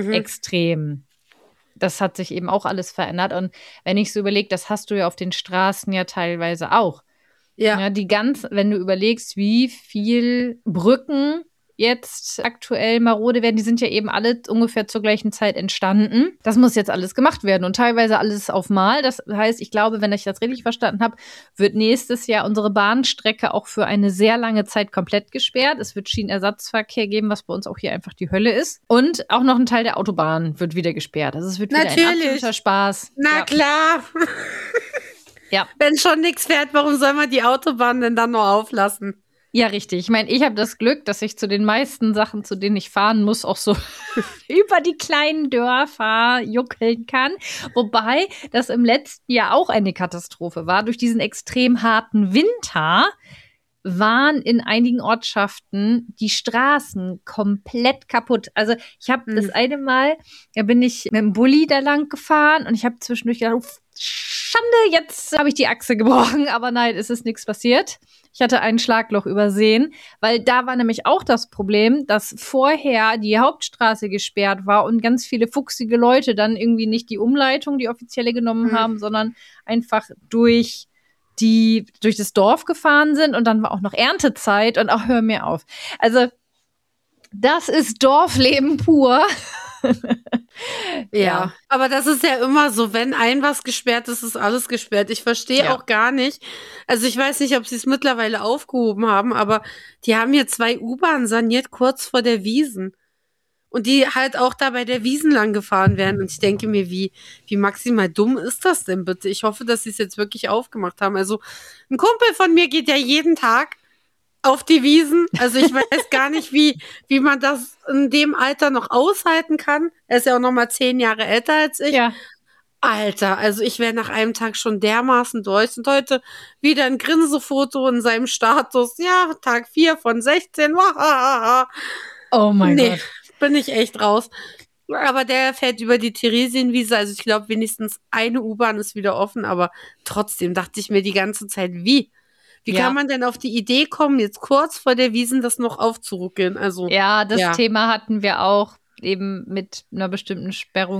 extrem. Das hat sich eben auch alles verändert. Und wenn ich so überlege, das hast du ja auf den Straßen ja teilweise auch. Ja, wenn du überlegst, wie viel Brücken jetzt aktuell marode werden, die sind ja eben alle ungefähr zur gleichen Zeit entstanden. Das muss jetzt alles gemacht werden und teilweise alles auf Mal. Das heißt, ich glaube, wenn ich das richtig verstanden habe, wird nächstes Jahr unsere Bahnstrecke auch für eine sehr lange Zeit komplett gesperrt. Es wird Schienenersatzverkehr geben, was bei uns auch hier einfach die Hölle ist. Und auch noch ein Teil der Autobahn wird wieder gesperrt. Also es wird wieder ein absoluter Spaß. Na klar. Ja. Wenn schon nichts fährt, warum soll man die Autobahn denn dann noch auflassen? Ja, richtig. Ich meine, ich habe das Glück, dass ich zu den meisten Sachen, zu denen ich fahren muss, auch so über die kleinen Dörfer juckeln kann. Wobei das im letzten Jahr auch eine Katastrophe war. Durch diesen extrem harten Winter waren in einigen Ortschaften die Straßen komplett kaputt. Also ich habe das eine Mal, da bin ich mit dem Bulli da lang gefahren und ich habe zwischendurch gedacht, Schande, jetzt habe ich die Achse gebrochen. Aber nein, es ist nichts passiert. Ich hatte ein Schlagloch übersehen, weil da war nämlich auch das Problem, dass vorher die Hauptstraße gesperrt war und ganz viele fuchsige Leute dann irgendwie nicht die Umleitung, die offizielle genommen haben, sondern einfach durch das Dorf gefahren sind und dann war auch noch Erntezeit und auch hör mir auf. Also das ist Dorfleben pur. Ja, aber das ist ja immer so, wenn was gesperrt ist, ist alles gesperrt. Ich verstehe auch gar nicht, also ich weiß nicht, ob sie es mittlerweile aufgehoben haben, aber die haben hier 2 U-Bahnen saniert, kurz vor der Wiesn. Und die halt auch da bei der Wiesn lang gefahren werden. Und ich denke mir, wie maximal dumm ist das denn bitte? Ich hoffe, dass sie es jetzt wirklich aufgemacht haben. Also ein Kumpel von mir geht ja jeden Tag auf die Wiesn. Also ich weiß gar nicht, wie man das in dem Alter noch aushalten kann. Er ist ja auch noch mal 10 Jahre älter als ich. Ja. Alter, also ich wäre nach einem Tag schon dermaßen durch. Und heute wieder ein Grinsefoto in seinem Status. Ja, Tag 4 von 16. Oh mein Gott. Bin ich echt raus. Aber der fährt über die Theresienwiese. Also ich glaube, wenigstens eine U-Bahn ist wieder offen. Aber trotzdem dachte ich mir die ganze Zeit, wie kann man denn auf die Idee kommen, jetzt kurz vor der Wiesn das noch aufzuruckeln? Also das Thema hatten wir auch eben mit einer bestimmten Sperrung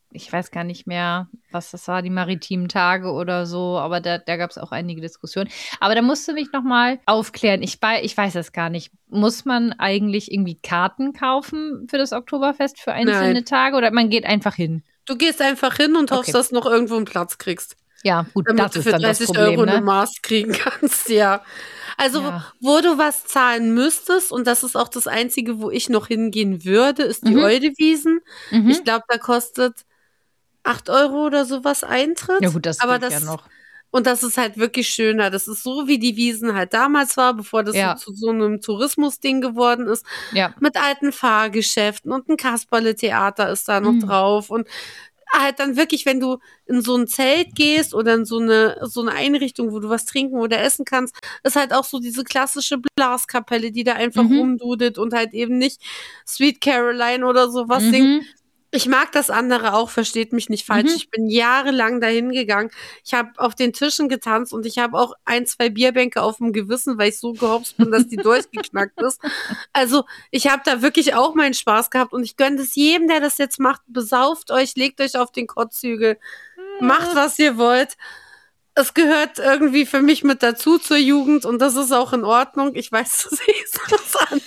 ich weiß gar nicht mehr, was das war, die maritimen Tage oder so, aber da gab es auch einige Diskussionen. Aber da musst du mich nochmal aufklären. Ich weiß es gar nicht. Muss man eigentlich irgendwie Karten kaufen für das Oktoberfest für einzelne Tage oder man geht einfach hin? Du gehst einfach hin und hoffst, dass du noch irgendwo einen Platz kriegst. Ja, gut, damit das du ist für dann 30 das Problem, Euro ne? eine Maß kriegen kannst, ja. Also, wo du was zahlen müsstest, und das ist auch das Einzige, wo ich noch hingehen würde, ist die Eudewiesen. Ich glaube, da kostet 8 Euro oder sowas Eintritt. Ja gut, das geht ja noch. Und das ist halt wirklich schöner. Das ist so, wie die Wiesen halt damals war, bevor das so zu so einem Tourismusding geworden ist. Ja. Mit alten Fahrgeschäften und ein Kasperle-Theater ist da noch drauf. Und halt dann wirklich, wenn du in so ein Zelt gehst oder in so eine Einrichtung, wo du was trinken oder essen kannst, ist halt auch so diese klassische Blaskapelle, die da einfach rumdudelt und halt eben nicht Sweet Caroline oder sowas singt. Ich mag das andere auch, versteht mich nicht falsch. Ich bin jahrelang dahin gegangen. Ich habe auf den Tischen getanzt und ich habe auch 1, 2 Bierbänke auf dem Gewissen, weil ich so gehopst bin, dass die durchgeknackt ist. Also ich habe da wirklich auch meinen Spaß gehabt und ich gönne das jedem, der das jetzt macht. Besauft euch, legt euch auf den Kotzhügel, macht, was ihr wollt. Es gehört irgendwie für mich mit dazu zur Jugend und das ist auch in Ordnung. Ich weiß, du siehst das an.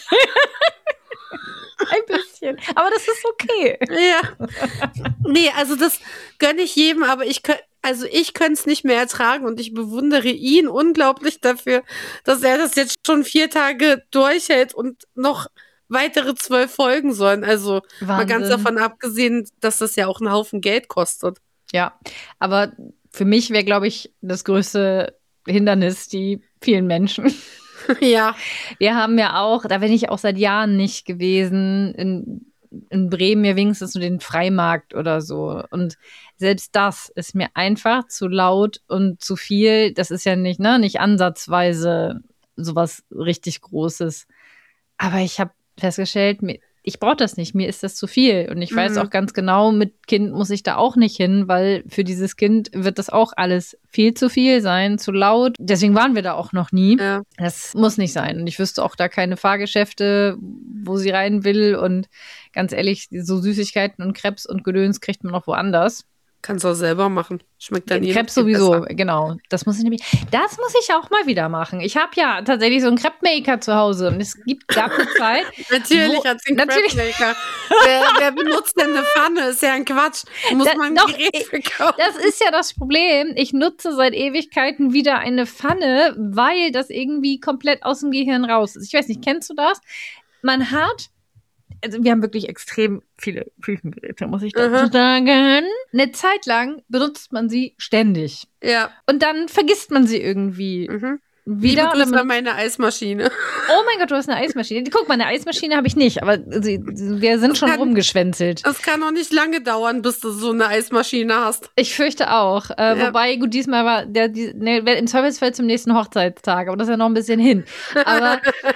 Ein bisschen. Aber das ist okay. Ja. Nee, also das gönne ich jedem, aber ich könnte es nicht mehr ertragen und ich bewundere ihn unglaublich dafür, dass er das jetzt schon 4 Tage durchhält und noch weitere 12 folgen sollen. Also mal ganz davon abgesehen, dass das ja auch einen Haufen Geld kostet. Ja, aber für mich wäre, glaube ich, das größte Hindernis die vielen Menschen. Ja. Wir haben ja auch, da bin ich auch seit Jahren nicht gewesen, in Bremen ja wenigstens nur den Freimarkt oder so. Und selbst das ist mir einfach zu laut und zu viel. Das ist ja nicht ansatzweise sowas richtig Großes. Aber ich habe festgestellt, ich brauche das nicht, mir ist das zu viel. Und ich weiß auch ganz genau, mit Kind muss ich da auch nicht hin, weil für dieses Kind wird das auch alles viel zu viel sein, zu laut. Deswegen waren wir da auch noch nie. Ja. Das muss nicht sein. Und ich wüsste auch da keine Fahrgeschäfte, wo sie rein will. Und ganz ehrlich, so Süßigkeiten und Crepes und Gedöns kriegt man auch woanders. Kannst du auch selber machen. Schmeckt dann Crepes sowieso, besser. Genau. Das muss ich auch mal wieder machen. Ich habe ja tatsächlich so einen Crepe-Maker zu Hause und es gab eine Zeit. Natürlich hat sie einen Crepe-Maker. Wer benutzt denn eine Pfanne? Ist ja ein Quatsch. Muss man ein Gerät für kaufen. Das ist ja das Problem. Ich nutze seit Ewigkeiten wieder eine Pfanne, weil das irgendwie komplett aus dem Gehirn raus ist. Ich weiß nicht, kennst du das? Man hat wir haben wirklich extrem viele Küchengeräte, muss ich dazu sagen. Eine Zeit lang benutzt man sie ständig. Ja. Und dann vergisst man sie irgendwie wieder. Liebe Grüße an meine Eismaschine. Oh mein Gott, du hast eine Eismaschine. Guck mal, eine Eismaschine habe ich nicht, aber wir sind schon rumgeschwänzelt. Das kann auch nicht lange dauern, bis du so eine Eismaschine hast. Ich fürchte auch. Wobei, gut, diesmal war im Zweifelsfall zum nächsten Hochzeitstag, aber das ist ja noch ein bisschen hin. Aber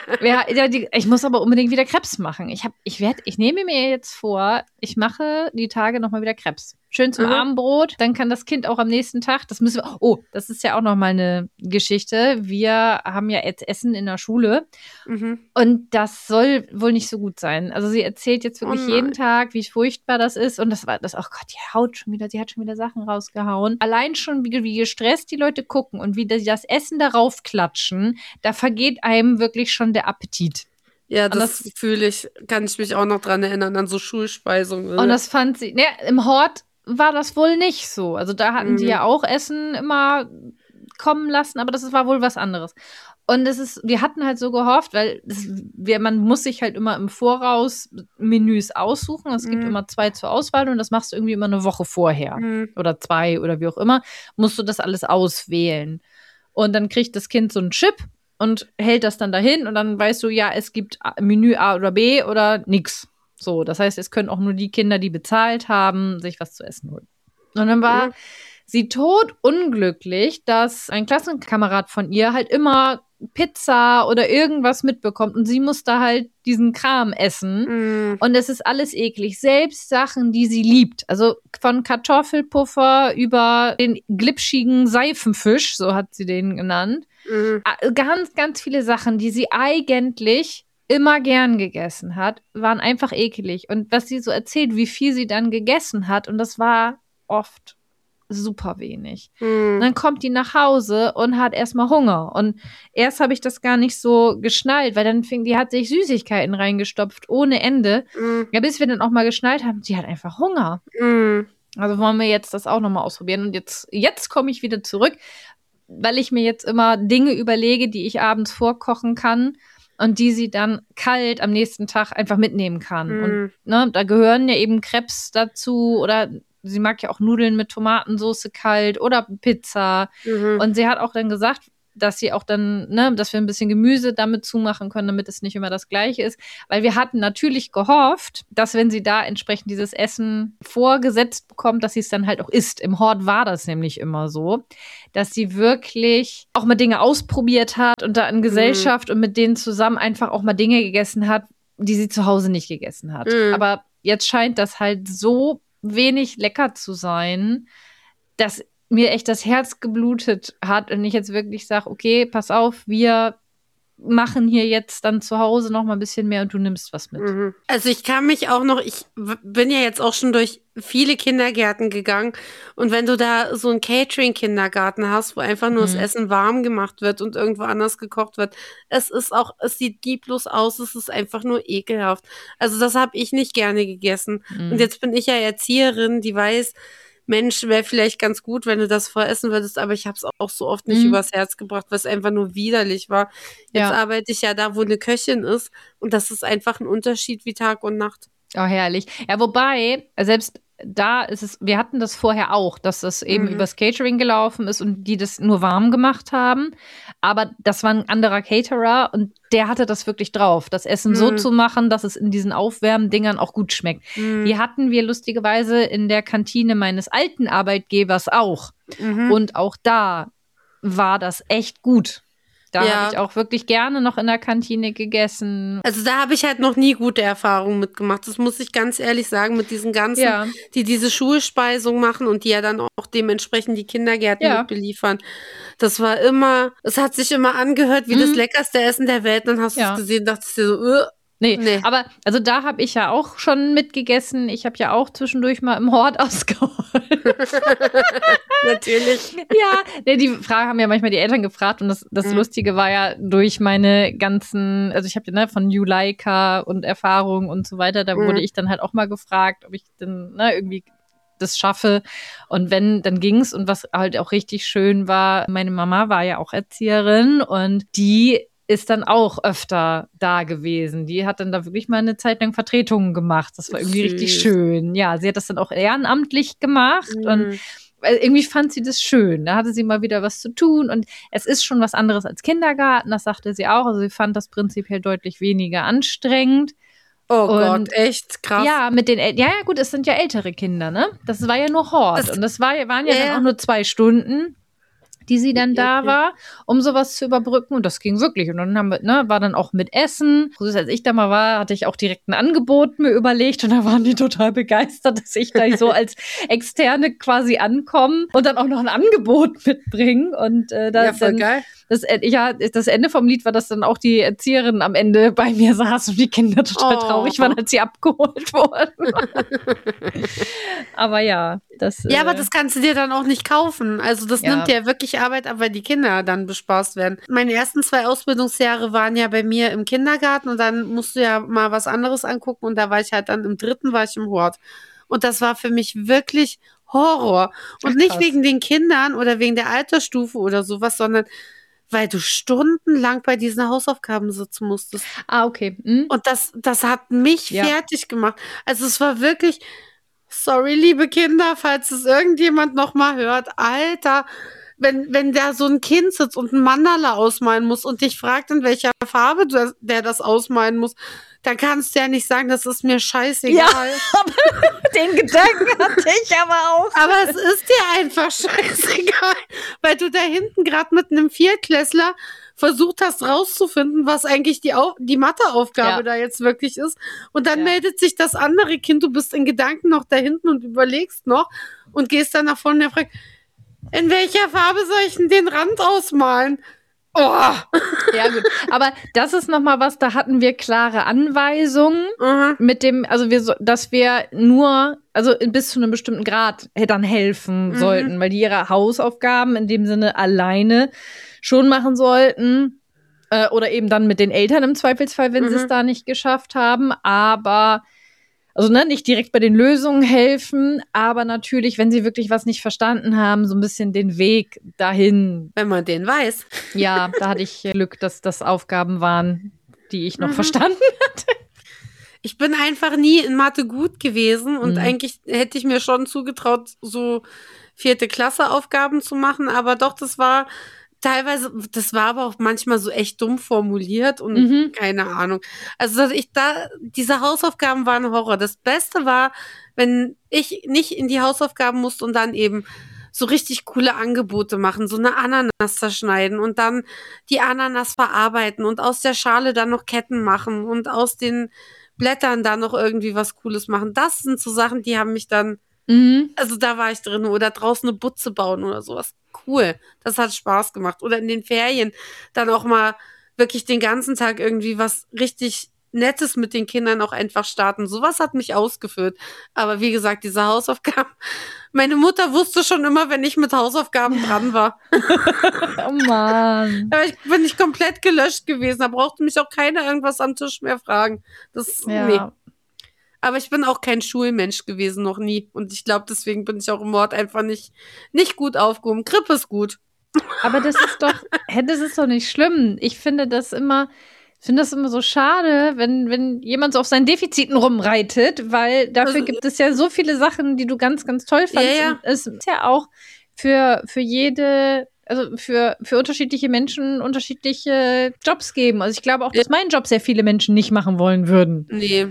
ich muss aber unbedingt wieder Crepes machen. Ich nehme mir jetzt vor, ich mache die Tage nochmal wieder Crepes. Schön zum Abendbrot, dann kann das Kind auch am nächsten Tag, das ist ja auch nochmal eine Geschichte. Wir haben ja jetzt Essen in der Schule und das soll wohl nicht so gut sein. Also sie erzählt jetzt wirklich jeden Tag, wie furchtbar das ist und oh Gott, die hat schon wieder Sachen rausgehauen. Allein schon, wie gestresst die Leute gucken und wie das Essen darauf klatschen, da vergeht einem wirklich schon der Appetit. Ja, das fühle ich, kann ich mich auch noch dran erinnern, an so Schulspeisungen. Und das fand sie, im Hort war das wohl nicht so. Also da hatten die ja auch Essen immer kommen lassen, aber das war wohl was anderes. Und wir hatten halt so gehofft, weil man muss sich halt immer im Voraus Menüs aussuchen. Es gibt immer 2 zur Auswahl und das machst du irgendwie immer eine Woche vorher. Oder 2 oder wie auch immer. Musst du das alles auswählen. Und dann kriegt das Kind so einen Chip und hält das dann dahin und dann weißt du, ja, es gibt Menü A oder B oder nix. So, das heißt, es können auch nur die Kinder, die bezahlt haben, sich was zu essen holen. Und dann war sie totunglücklich, dass ein Klassenkamerad von ihr halt immer Pizza oder irgendwas mitbekommt und sie muss da halt diesen Kram essen und es ist alles eklig. Selbst Sachen, die sie liebt, also von Kartoffelpuffer über den glitschigen Seifenfisch, so hat sie den genannt, ganz, ganz viele Sachen, die sie eigentlich immer gern gegessen hat, waren einfach ekelig. Und was sie so erzählt, wie viel sie dann gegessen hat, und das war oft super wenig. Und dann kommt die nach Hause und hat erstmal Hunger. Und erst habe ich das gar nicht so geschnallt, weil dann die hat sich Süßigkeiten reingestopft ohne Ende. Ja, bis wir dann auch mal geschnallt haben, die hat einfach Hunger. Also wollen wir jetzt das auch nochmal ausprobieren. Und jetzt komme ich wieder zurück, weil ich mir jetzt immer Dinge überlege, die ich abends vorkochen kann und die sie dann kalt am nächsten Tag einfach mitnehmen kann. Und ne, da gehören ja eben Crepes dazu oder sie mag ja auch Nudeln mit Tomatensauce kalt oder Pizza. Und sie hat auch dann gesagt, dass sie auch dann, ne, dass wir ein bisschen Gemüse damit zumachen können, damit es nicht immer das Gleiche ist. Weil wir hatten natürlich gehofft, dass wenn sie da entsprechend dieses Essen vorgesetzt bekommt, dass sie es dann halt auch isst. Im Hort war das nämlich immer so, dass sie wirklich auch mal Dinge ausprobiert hat und da in Gesellschaft und mit denen zusammen einfach auch mal Dinge gegessen hat, die sie zu Hause nicht gegessen hat. Aber jetzt scheint das halt so wenig lecker zu sein, dass mir echt das Herz geblutet hat und ich jetzt wirklich sage, okay, pass auf, wir machen hier jetzt dann zu Hause noch mal ein bisschen mehr und du nimmst was mit. Also ich kann mich auch noch, ich bin ja jetzt auch schon durch viele Kindergärten gegangen und wenn du da so einen Catering-Kindergarten hast, wo einfach nur das Essen warm gemacht wird und irgendwo anders gekocht wird, es sieht lieblos aus, es ist einfach nur ekelhaft. Also das habe ich nicht gerne gegessen. Und jetzt bin ich ja Erzieherin, die weiß, Mensch, wäre vielleicht ganz gut, wenn du das voressen würdest, aber ich habe es auch so oft nicht übers Herz gebracht, was einfach nur widerlich war. Jetzt arbeite ich ja da, wo eine Köchin ist und das ist einfach ein Unterschied wie Tag und Nacht. Oh, herrlich. Ja, wobei, selbst da ist es, wir hatten das vorher auch, dass das eben übers Catering gelaufen ist und die das nur warm gemacht haben. Aber das war ein anderer Caterer und der hatte das wirklich drauf, das Essen so zu machen, dass es in diesen Aufwärmdingern auch gut schmeckt. Die hatten wir lustigerweise in der Kantine meines alten Arbeitgebers auch. Und auch da war das echt gut. Da habe ich auch wirklich gerne noch in der Kantine gegessen. Also da habe ich halt noch nie gute Erfahrungen mitgemacht. Das muss ich ganz ehrlich sagen, mit diesen ganzen, die diese Schulspeisung machen und die ja dann auch dementsprechend die Kindergärten mit beliefern. Das war immer, es hat sich immer angehört wie das leckerste Essen der Welt. Dann hast du es gesehen, dachtest dir so, Nee, aber also da habe ich ja auch schon mitgegessen. Ich habe ja auch zwischendurch mal im Hort ausgeholt. Natürlich. Ja, die Frage haben ja manchmal die Eltern gefragt und das Lustige war ja durch meine ganzen, also ich habe ja von Juleika und Erfahrung und so weiter, da wurde ich dann halt auch mal gefragt, ob ich dann irgendwie das schaffe. Und wenn, dann ging's. Und was halt auch richtig schön war, meine Mama war ja auch Erzieherin und die ist dann auch öfter da gewesen. Die hat dann da wirklich mal eine Zeit lang Vertretungen gemacht. Das war irgendwie richtig schön. Ja, sie hat das dann auch ehrenamtlich gemacht und irgendwie fand sie das schön. Da hatte sie mal wieder was zu tun und es ist schon was anderes als Kindergarten, das sagte sie auch. Also sie fand das prinzipiell deutlich weniger anstrengend. Oh Gott, echt krass. Ja, mit den ja gut, es sind ja ältere Kinder, ne? Das war ja nur Hort und das waren ja dann auch nur 2 Stunden, die sie dann da war, um sowas zu überbrücken. Und das ging wirklich. Und dann haben wir, war dann auch mit Essen. Als ich da mal war, hatte ich auch direkt ein Angebot mir überlegt. Und da waren die total begeistert, dass ich da so als Externe quasi ankomme und dann auch noch ein Angebot mitbringe. Und voll geil. Das Ende vom Lied war, dass dann auch die Erzieherin am Ende bei mir saß und die Kinder total traurig waren, als sie abgeholt wurden. Aber ja, aber das kannst du dir dann auch nicht kaufen. Also das nimmt ja wirklich Arbeit ab, weil die Kinder dann bespaßt werden. Meine ersten 2 Ausbildungsjahre waren ja bei mir im Kindergarten und dann musst du ja mal was anderes angucken und da war ich halt dann im 3. war ich im Hort. Und das war für mich wirklich Horror. Und nicht wegen den Kindern oder wegen der Altersstufe oder sowas, sondern weil du stundenlang bei diesen Hausaufgaben sitzen musstest. Okay. Und das hat mich fertig gemacht. Also es war wirklich, sorry, liebe Kinder, falls es irgendjemand noch mal hört, Alter, wenn da so ein Kind sitzt und ein Mandala ausmalen muss und dich fragt, in welcher Farbe der das ausmalen muss, dann kannst du ja nicht sagen, das ist mir scheißegal. Ja, den Gedanken hatte ich aber auch. Aber es ist dir einfach scheißegal, weil du da hinten gerade mit einem Viertklässler versucht hast rauszufinden, was eigentlich die Matheaufgabe da jetzt wirklich ist. Und dann meldet sich das andere Kind, du bist in Gedanken noch da hinten und überlegst noch und gehst dann nach vorne und er fragt, in welcher Farbe soll ich denn den Rand ausmalen? Oh. Ja, gut. Aber das ist nochmal was, da hatten wir klare Anweisungen mit dem, also dass wir nur, also bis zu einem bestimmten Grad dann helfen sollten, weil die ihre Hausaufgaben in dem Sinne alleine schon machen sollten. Oder eben dann mit den Eltern im Zweifelsfall, wenn sie es da nicht geschafft haben. Aber also nicht direkt bei den Lösungen helfen, aber natürlich, wenn sie wirklich was nicht verstanden haben, so ein bisschen den Weg dahin. Wenn man den weiß. Ja, da hatte ich Glück, dass das Aufgaben waren, die ich noch verstanden hatte. Ich bin einfach nie in Mathe gut gewesen und eigentlich hätte ich mir schon zugetraut, so 4. Klasse Aufgaben zu machen, aber doch, das war teilweise, das war aber auch manchmal so echt dumm formuliert und keine Ahnung. Also diese Hausaufgaben waren Horror. Das Beste war, wenn ich nicht in die Hausaufgaben musste und dann eben so richtig coole Angebote machen, so eine Ananas zerschneiden und dann die Ananas verarbeiten und aus der Schale dann noch Ketten machen und aus den Blättern dann noch irgendwie was Cooles machen. Das sind so Sachen, die haben mich dann, also da war ich drin, oder draußen eine Butze bauen oder sowas. Cool, das hat Spaß gemacht. Oder in den Ferien dann auch mal wirklich den ganzen Tag irgendwie was richtig Nettes mit den Kindern auch einfach starten. Sowas hat mich ausgeführt. Aber wie gesagt, diese Hausaufgaben, meine Mutter wusste schon immer, wenn ich mit Hausaufgaben dran war. Oh Mann. Aber ich bin nicht komplett gelöscht gewesen. Da brauchte mich auch keiner irgendwas am Tisch mehr fragen. Nee. Aber ich bin auch kein Schulmensch gewesen, noch nie. Und ich glaube, deswegen bin ich auch im Mord einfach nicht gut aufgehoben. Krippe ist gut. Aber das ist doch nicht schlimm. Ich finde das immer so schade, wenn jemand so auf seinen Defiziten rumreitet, weil dafür gibt es ja so viele Sachen, die du ganz, ganz toll fandst. Ja. Und es ist ja auch für jede, also für unterschiedliche Menschen unterschiedliche Jobs geben. Also ich glaube auch, dass meinen Job sehr viele Menschen nicht machen wollen würden. Nee.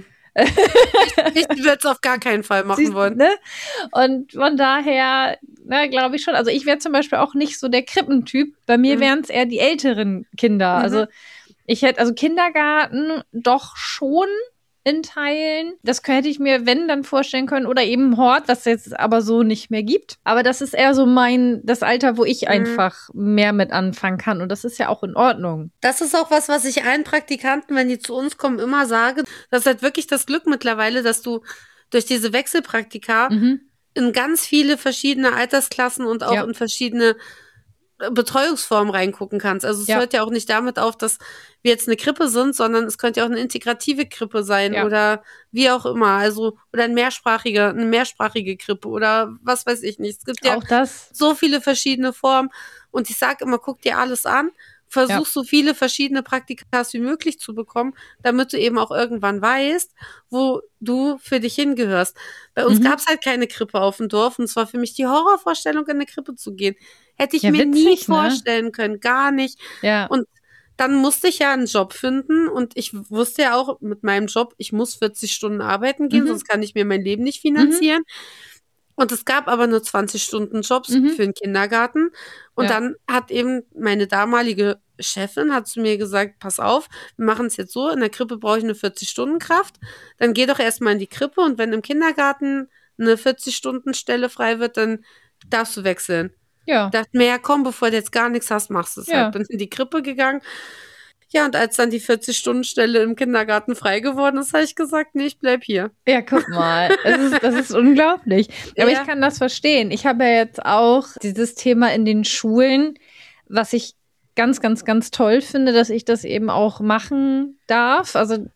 Ich würde es auf gar keinen Fall machen wollen. Ne? Und von daher, glaube ich schon. Also ich wäre zum Beispiel auch nicht so der Krippentyp. Bei mir wären es eher die älteren Kinder. Also ich hätte, Kindergarten doch schon in Teilen. Das hätte ich mir, wenn, dann vorstellen können. Oder eben Hort, was es jetzt aber so nicht mehr gibt. Aber das ist eher so das Alter, wo ich einfach mehr mit anfangen kann. Und das ist ja auch in Ordnung. Das ist auch was ich allen Praktikanten, wenn die zu uns kommen, immer sage. Das ist halt wirklich das Glück mittlerweile, dass du durch diese Wechselpraktika in ganz viele verschiedene Altersklassen und auch in verschiedene Betreuungsformen reingucken kannst. Also es hört ja auch nicht damit auf, dass wir jetzt eine Krippe sind, sondern es könnte ja auch eine integrative Krippe sein oder wie auch immer. Also, oder eine mehrsprachige Krippe oder was weiß ich nicht. Es gibt ja auch so viele verschiedene Formen. Und ich sage immer, guck dir alles an. Versuch so viele verschiedene Praktikas wie möglich zu bekommen, damit du eben auch irgendwann weißt, wo du für dich hingehörst. Bei uns gab es halt keine Krippe auf dem Dorf und es war für mich die Horrorvorstellung, in eine Krippe zu gehen. Hätte ich mir nie vorstellen können, gar nicht. Ja. Und dann musste ich ja einen Job finden und ich wusste ja auch mit meinem Job, ich muss 40 Stunden arbeiten gehen, sonst kann ich mir mein Leben nicht finanzieren. Und es gab aber nur 20-Stunden-Jobs für den Kindergarten. Und dann hat eben meine damalige Chefin zu mir gesagt, pass auf, wir machen es jetzt so, in der Krippe brauche ich eine 40-Stunden-Kraft. Dann geh doch erstmal in die Krippe und wenn im Kindergarten eine 40-Stunden-Stelle frei wird, dann darfst du wechseln. Ja. Ich dachte mir, ja komm, bevor du jetzt gar nichts hast, machst du es halt. Bin in die Krippe gegangen. Ja, und als dann die 40-Stunden-Stelle im Kindergarten frei geworden ist, habe ich gesagt, nee, ich bleib hier. Ja, guck mal, das ist unglaublich. Aber ich kann das verstehen. Ich habe ja jetzt auch dieses Thema in den Schulen, was ich ganz, ganz, ganz toll finde, dass ich das eben auch machen darf. Also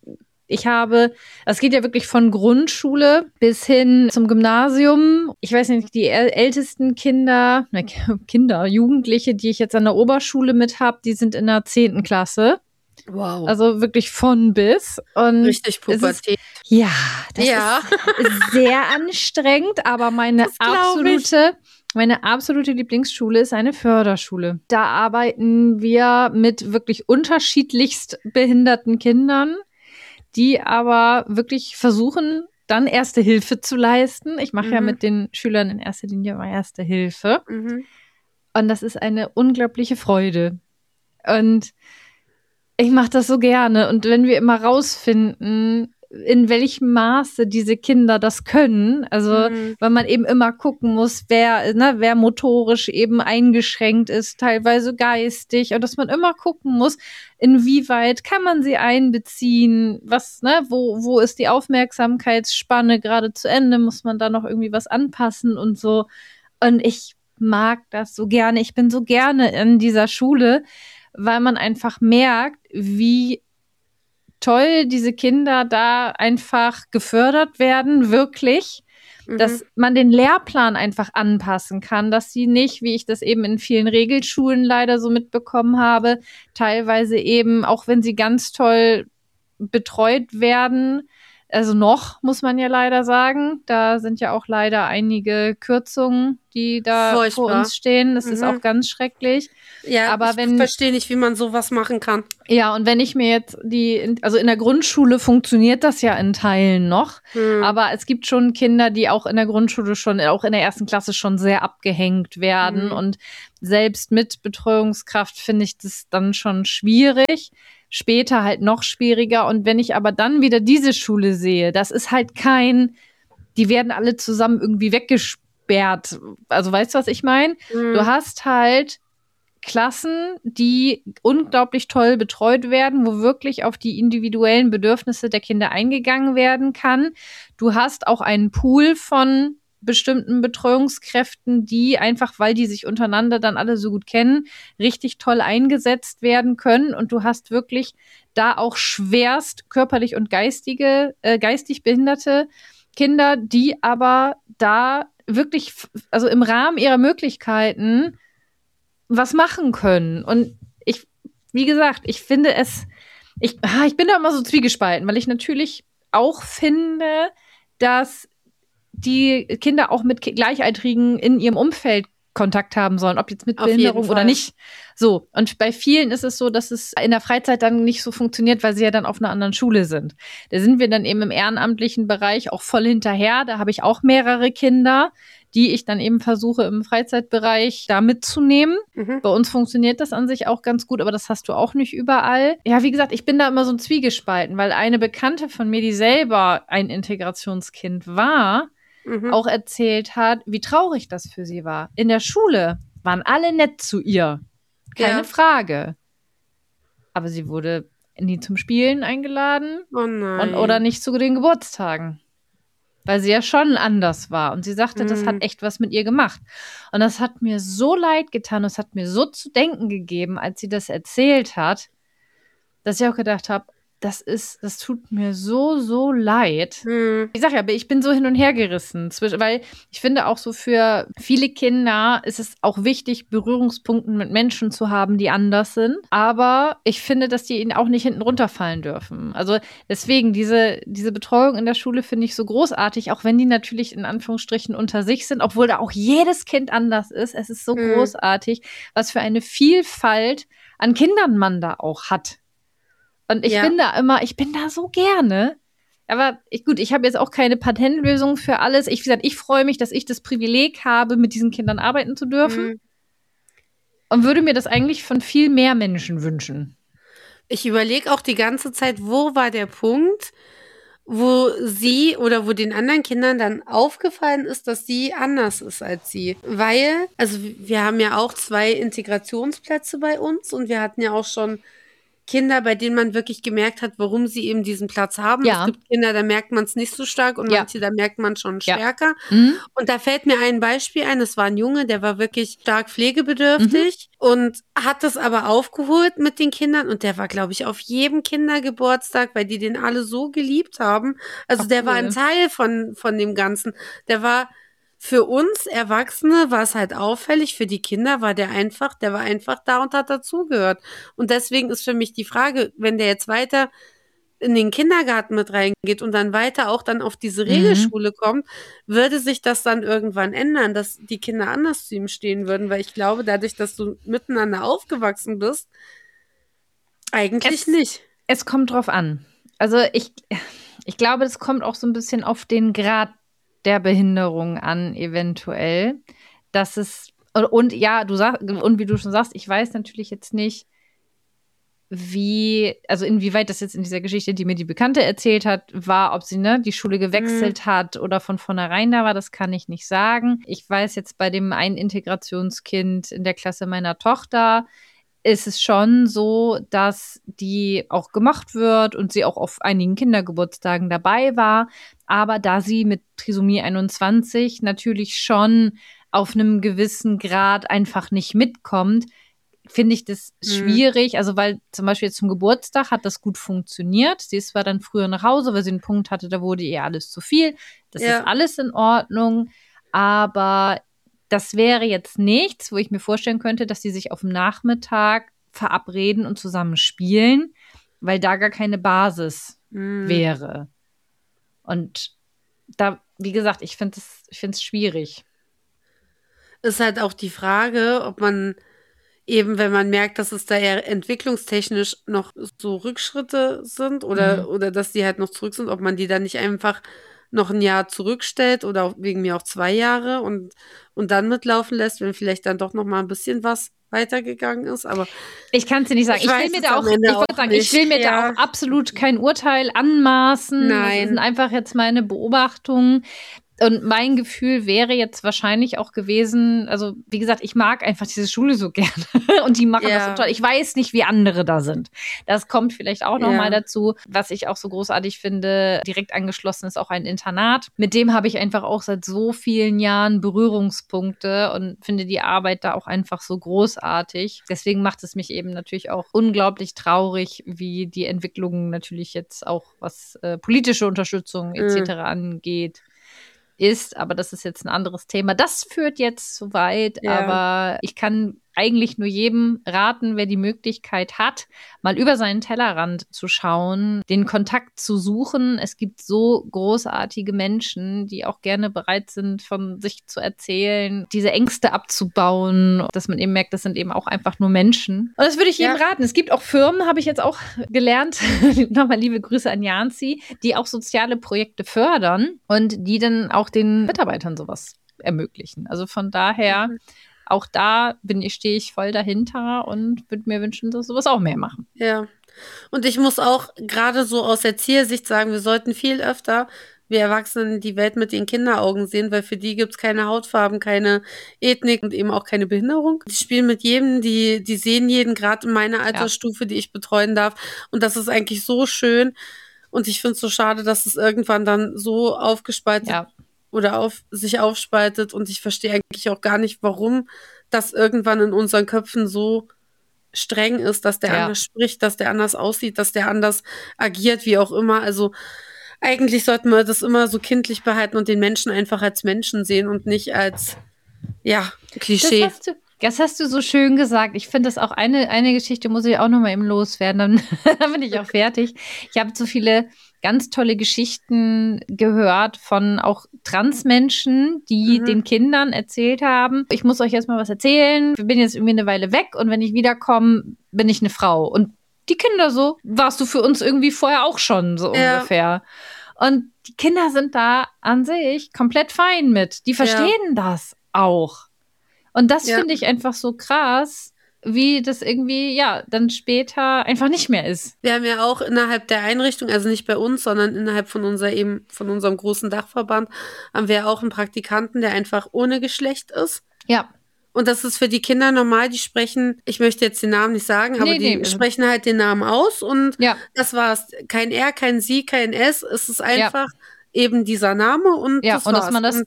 es geht ja wirklich von Grundschule bis hin zum Gymnasium. Ich weiß nicht, die ältesten Jugendliche, die ich jetzt an der Oberschule mit habe, die sind in der 10. Klasse. Wow. Also wirklich von bis. Und richtig Pubertät. Das ist sehr anstrengend, aber meine absolute Lieblingsschule ist eine Förderschule. Da arbeiten wir mit wirklich unterschiedlichst behinderten Kindern, die aber wirklich versuchen, dann Erste Hilfe zu leisten. Ich mache ja mit den Schülern in erster Linie immer Erste Hilfe. Und das ist eine unglaubliche Freude. Und ich mache das so gerne. Und wenn wir immer rausfinden, in welchem Maße diese Kinder das können. Also, weil man eben immer gucken muss, wer motorisch eben eingeschränkt ist, teilweise geistig, und dass man immer gucken muss, inwieweit kann man sie einbeziehen, wo ist die Aufmerksamkeitsspanne gerade zu Ende, muss man da noch irgendwie was anpassen und so. Und ich mag das so gerne. Ich bin so gerne in dieser Schule, weil man einfach merkt, wie toll diese Kinder da einfach gefördert werden, wirklich, dass man den Lehrplan einfach anpassen kann, dass sie nicht, wie ich das eben in vielen Regelschulen leider so mitbekommen habe, teilweise eben, auch wenn sie ganz toll betreut werden, also noch, muss man ja leider sagen, da sind ja auch leider einige Kürzungen, die da vor uns stehen. Das ist auch ganz schrecklich. Ja, aber ich verstehe nicht, wie man sowas machen kann. Ja, und wenn ich mir jetzt also in der Grundschule funktioniert das ja in Teilen noch, aber es gibt schon Kinder, die auch in der Grundschule auch in der 1. Klasse schon sehr abgehängt werden, und selbst mit Betreuungskraft finde ich das dann schon schwierig. Später halt noch schwieriger. Und wenn ich aber dann wieder diese Schule sehe, das ist halt die werden alle zusammen irgendwie weggesperrt. Also weißt du, was ich meine? Du hast halt Klassen, die unglaublich toll betreut werden, wo wirklich auf die individuellen Bedürfnisse der Kinder eingegangen werden kann. Du hast auch einen Pool von bestimmten Betreuungskräften, die einfach, weil die sich untereinander dann alle so gut kennen, richtig toll eingesetzt werden können. Und du hast wirklich da auch schwerst körperlich und geistig behinderte Kinder, die aber da wirklich, also im Rahmen ihrer Möglichkeiten was machen können. Und wie gesagt, ich finde ich bin da immer so zwiegespalten, weil ich natürlich auch finde, dass die Kinder auch mit Gleichaltrigen in ihrem Umfeld Kontakt haben sollen, ob jetzt mit Behinderung oder nicht. So, und bei vielen ist es so, dass es in der Freizeit dann nicht so funktioniert, weil sie ja dann auf einer anderen Schule sind. Da sind wir dann eben im ehrenamtlichen Bereich auch voll hinterher. Da habe ich auch mehrere Kinder, die ich dann eben versuche, im Freizeitbereich da mitzunehmen. Bei uns funktioniert das an sich auch ganz gut, aber das hast du auch nicht überall. Ja, wie gesagt, ich bin da immer so ein Zwiegespalten, weil eine Bekannte von mir, die selber ein Integrationskind war, auch erzählt hat, wie traurig das für sie war. In der Schule waren alle nett zu ihr. Keine Frage. Aber sie wurde nie zum Spielen eingeladen. Oh nein. Oder nicht zu den Geburtstagen. Weil sie ja schon anders war. Und sie sagte, das hat echt was mit ihr gemacht. Und das hat mir so leid getan. Es hat mir so zu denken gegeben, als sie das erzählt hat, dass ich auch gedacht habe, das tut mir so, so leid. Ich sag ja, ich bin so hin und her gerissen, weil ich finde auch so für viele Kinder ist es auch wichtig, Berührungspunkte mit Menschen zu haben, die anders sind. Aber ich finde, dass die ihnen auch nicht hinten runterfallen dürfen. Also deswegen, diese Betreuung in der Schule finde ich so großartig, auch wenn die natürlich in Anführungsstrichen unter sich sind, obwohl da auch jedes Kind anders ist. Es ist so großartig, was für eine Vielfalt an Kindern man da auch hat. Und ich bin da so gerne. Aber ich habe jetzt auch keine Patentlösung für alles. Wie gesagt, ich freue mich, dass ich das Privileg habe, mit diesen Kindern arbeiten zu dürfen. Und würde mir das eigentlich von viel mehr Menschen wünschen. Ich überlege auch die ganze Zeit, wo war der Punkt, wo sie oder wo den anderen Kindern dann aufgefallen ist, dass sie anders ist als sie. Weil, also wir haben ja auch 2 Integrationsplätze bei uns und wir hatten ja auch schon Kinder, bei denen man wirklich gemerkt hat, warum sie eben diesen Platz haben. Ja. Es gibt Kinder, da merkt man es nicht so stark und manche, da merkt man schon stärker. Mhm. Und da fällt mir ein Beispiel ein, das war ein Junge, der war wirklich stark pflegebedürftig und hat das aber aufgeholt mit den Kindern und der war, glaube ich, auf jedem Kindergeburtstag, weil die den alle so geliebt haben. Also der war ein Teil von dem Ganzen. Der war für uns Erwachsene war es halt auffällig, für die Kinder war der war einfach da und hat dazugehört. Und deswegen ist für mich die Frage, wenn der jetzt weiter in den Kindergarten mit reingeht und dann weiter auch dann auf diese Regelschule kommt, würde sich das dann irgendwann ändern, dass die Kinder anders zu ihm stehen würden, weil ich glaube, dadurch, dass du miteinander aufgewachsen bist, eigentlich nicht. Es kommt drauf an. Also ich glaube, es kommt auch so ein bisschen auf den Grad der Behinderung an, eventuell, dass es, und ja, du sagst, und wie du schon sagst, ich weiß natürlich jetzt nicht, also inwieweit das jetzt in dieser Geschichte, die mir die Bekannte erzählt hat, war, ob sie die Schule gewechselt hat oder von vornherein da war, das kann ich nicht sagen. Ich weiß jetzt bei dem einen Integrationskind in der Klasse meiner Tochter, ist es schon so, dass die auch gemacht wird und sie auch auf einigen Kindergeburtstagen dabei war. Aber da sie mit Trisomie 21 natürlich schon auf einem gewissen Grad einfach nicht mitkommt, finde ich das schwierig. Also weil zum Beispiel jetzt zum Geburtstag hat das gut funktioniert. Sie ist zwar dann früher nach Hause, weil sie einen Punkt hatte, da wurde ihr alles zu viel. Das ist alles in Ordnung. Aber das wäre jetzt nichts, wo ich mir vorstellen könnte, dass die sich auf dem Nachmittag verabreden und zusammen spielen, weil da gar keine Basis wäre. Und da, wie gesagt, ich finde es schwierig. Ist halt auch die Frage, ob man eben, wenn man merkt, dass es da eher entwicklungstechnisch noch so Rückschritte sind oder dass die halt noch zurück sind, ob man die dann nicht einfach noch ein Jahr zurückstellt oder auch wegen mir auch 2 Jahre und dann mitlaufen lässt, wenn vielleicht dann doch noch mal ein bisschen was weitergegangen ist. Aber ich kann es dir nicht sagen. Ich will mir da auch absolut kein Urteil anmaßen. Nein. Das sind einfach jetzt meine Beobachtungen. Und mein Gefühl wäre jetzt wahrscheinlich auch gewesen, also wie gesagt, ich mag einfach diese Schule so gerne und die machen das so toll. Ich weiß nicht, wie andere da sind. Das kommt vielleicht auch noch mal dazu. Was ich auch so großartig finde, direkt angeschlossen ist auch ein Internat. Mit dem habe ich einfach auch seit so vielen Jahren Berührungspunkte und finde die Arbeit da auch einfach so großartig. Deswegen macht es mich eben natürlich auch unglaublich traurig, wie die Entwicklungen natürlich jetzt auch, was politische Unterstützung etc. angeht, ist, aber das ist jetzt ein anderes Thema. Das führt jetzt zu weit, aber ich kann eigentlich nur jedem raten, wer die Möglichkeit hat, mal über seinen Tellerrand zu schauen, den Kontakt zu suchen. Es gibt so großartige Menschen, die auch gerne bereit sind, von sich zu erzählen, diese Ängste abzubauen, dass man eben merkt, das sind eben auch einfach nur Menschen. Und das würde ich jedem raten. Es gibt auch Firmen, habe ich jetzt auch gelernt, nochmal liebe Grüße an Janzi, die auch soziale Projekte fördern und die dann auch den Mitarbeitern sowas ermöglichen. Also von daher auch da stehe ich voll dahinter und würde mir wünschen, dass sowas auch mehr machen. Ja. Und ich muss auch gerade so aus Erziehersicht sagen, wir sollten viel öfter, wir Erwachsenen, die Welt mit den Kinderaugen sehen, weil für die gibt es keine Hautfarben, keine Ethnik und eben auch keine Behinderung. Die spielen mit jedem, die sehen jeden, gerade in meiner Altersstufe, die ich betreuen darf. Und das ist eigentlich so schön. Und ich finde es so schade, dass es irgendwann dann so aufgespaltet oder sich aufspaltet und ich verstehe eigentlich auch gar nicht, warum das irgendwann in unseren Köpfen so streng ist, dass der anders spricht, dass der anders aussieht, dass der anders agiert, wie auch immer. Also eigentlich sollten wir das immer so kindlich behalten und den Menschen einfach als Menschen sehen und nicht als Klischee. Das hast du so schön gesagt. Ich finde das auch eine Geschichte, muss ich auch noch mal eben loswerden, dann bin ich auch fertig. Ich habe so viele ganz tolle Geschichten gehört von auch Transmenschen, die den Kindern erzählt haben, ich muss euch jetzt mal was erzählen, ich bin jetzt irgendwie eine Weile weg und wenn ich wiederkomme, bin ich eine Frau. Und die Kinder so, warst du für uns irgendwie vorher auch schon, so ungefähr. Und die Kinder sind da an sich komplett fein mit. Die verstehen das auch. Und das finde ich einfach so krass, wie das irgendwie, dann später einfach nicht mehr ist. Wir haben ja auch innerhalb der Einrichtung, also nicht bei uns, sondern innerhalb von unserem großen Dachverband, haben wir auch einen Praktikanten, der einfach ohne Geschlecht ist. Ja. Und das ist für die Kinder normal, die sprechen, ich möchte jetzt den Namen nicht sagen, aber die sprechen halt den Namen aus und das war's. Kein R, kein Sie, kein S, es ist einfach eben dieser Name und das war's.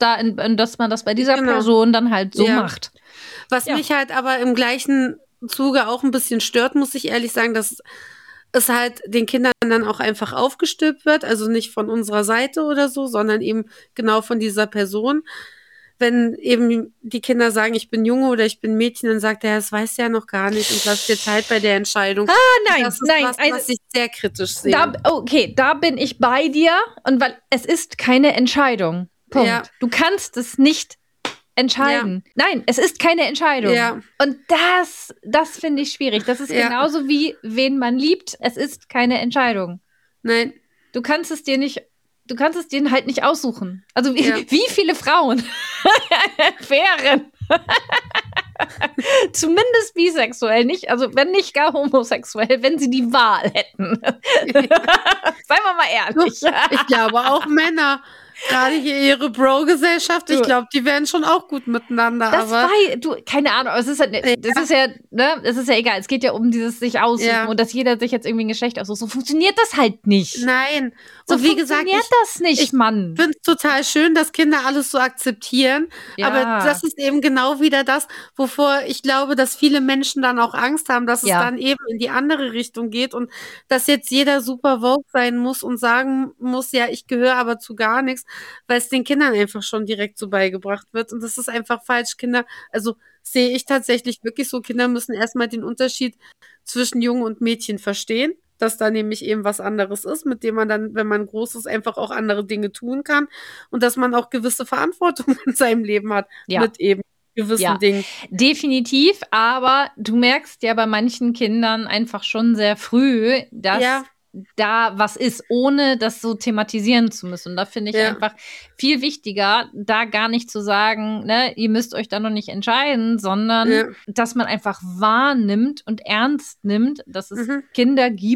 Dass man das bei dieser Person dann halt so macht. Was mich halt aber im gleichen Zuge auch ein bisschen stört, muss ich ehrlich sagen, dass es halt den Kindern dann auch einfach aufgestülpt wird, also nicht von unserer Seite oder so, sondern eben genau von dieser Person. Wenn eben die Kinder sagen, ich bin Junge oder ich bin Mädchen, dann sagt er, das weiß er ja noch gar nicht und lasst dir Zeit bei der Entscheidung. Nein. Was ich sehr kritisch sehe. Da bin ich bei dir und weil es ist keine Entscheidung. Punkt. Ja. Du kannst es nicht entscheiden. Ja. Nein, es ist keine Entscheidung. Ja. Und das finde ich schwierig. Das ist genauso wie, wen man liebt. Es ist keine Entscheidung. Nein. Du kannst es dir halt nicht aussuchen. Also wie viele Frauen wären. Zumindest bisexuell nicht, also wenn nicht gar homosexuell, wenn sie die Wahl hätten. Seien wir mal ehrlich. Ich glaube auch Männer. Gerade hier ihre Bro-Gesellschaft, ich glaube, die wären schon auch gut miteinander. Keine Ahnung, aber es ist halt, das ist ja egal. Es geht ja um dieses sich aussuchen und dass jeder sich jetzt irgendwie ein Geschlecht aussucht. So funktioniert das halt nicht. Nein. So und wie gesagt, das nicht, Mann. Ich finde es total schön, dass Kinder alles so akzeptieren. Ja. Aber das ist eben genau wieder das, wovor ich glaube, dass viele Menschen dann auch Angst haben, dass es dann eben in die andere Richtung geht und dass jetzt jeder super woke sein muss und sagen muss, ja, ich gehöre aber zu gar nichts, weil es den Kindern einfach schon direkt so beigebracht wird. Und das ist einfach falsch. Kinder, also sehe ich tatsächlich wirklich so, Kinder müssen erstmal den Unterschied zwischen Jungen und Mädchen verstehen, dass da nämlich eben was anderes ist, mit dem man dann, wenn man groß ist, einfach auch andere Dinge tun kann und dass man auch gewisse Verantwortung in seinem Leben hat mit eben gewissen Dingen. Definitiv, aber du merkst ja bei manchen Kindern einfach schon sehr früh, dass da was ist, ohne das so thematisieren zu müssen. Und da finde ich einfach viel wichtiger, da gar nicht zu sagen, ne, ihr müsst euch da noch nicht entscheiden, sondern dass man einfach wahrnimmt und ernst nimmt, dass es Kinder gibt,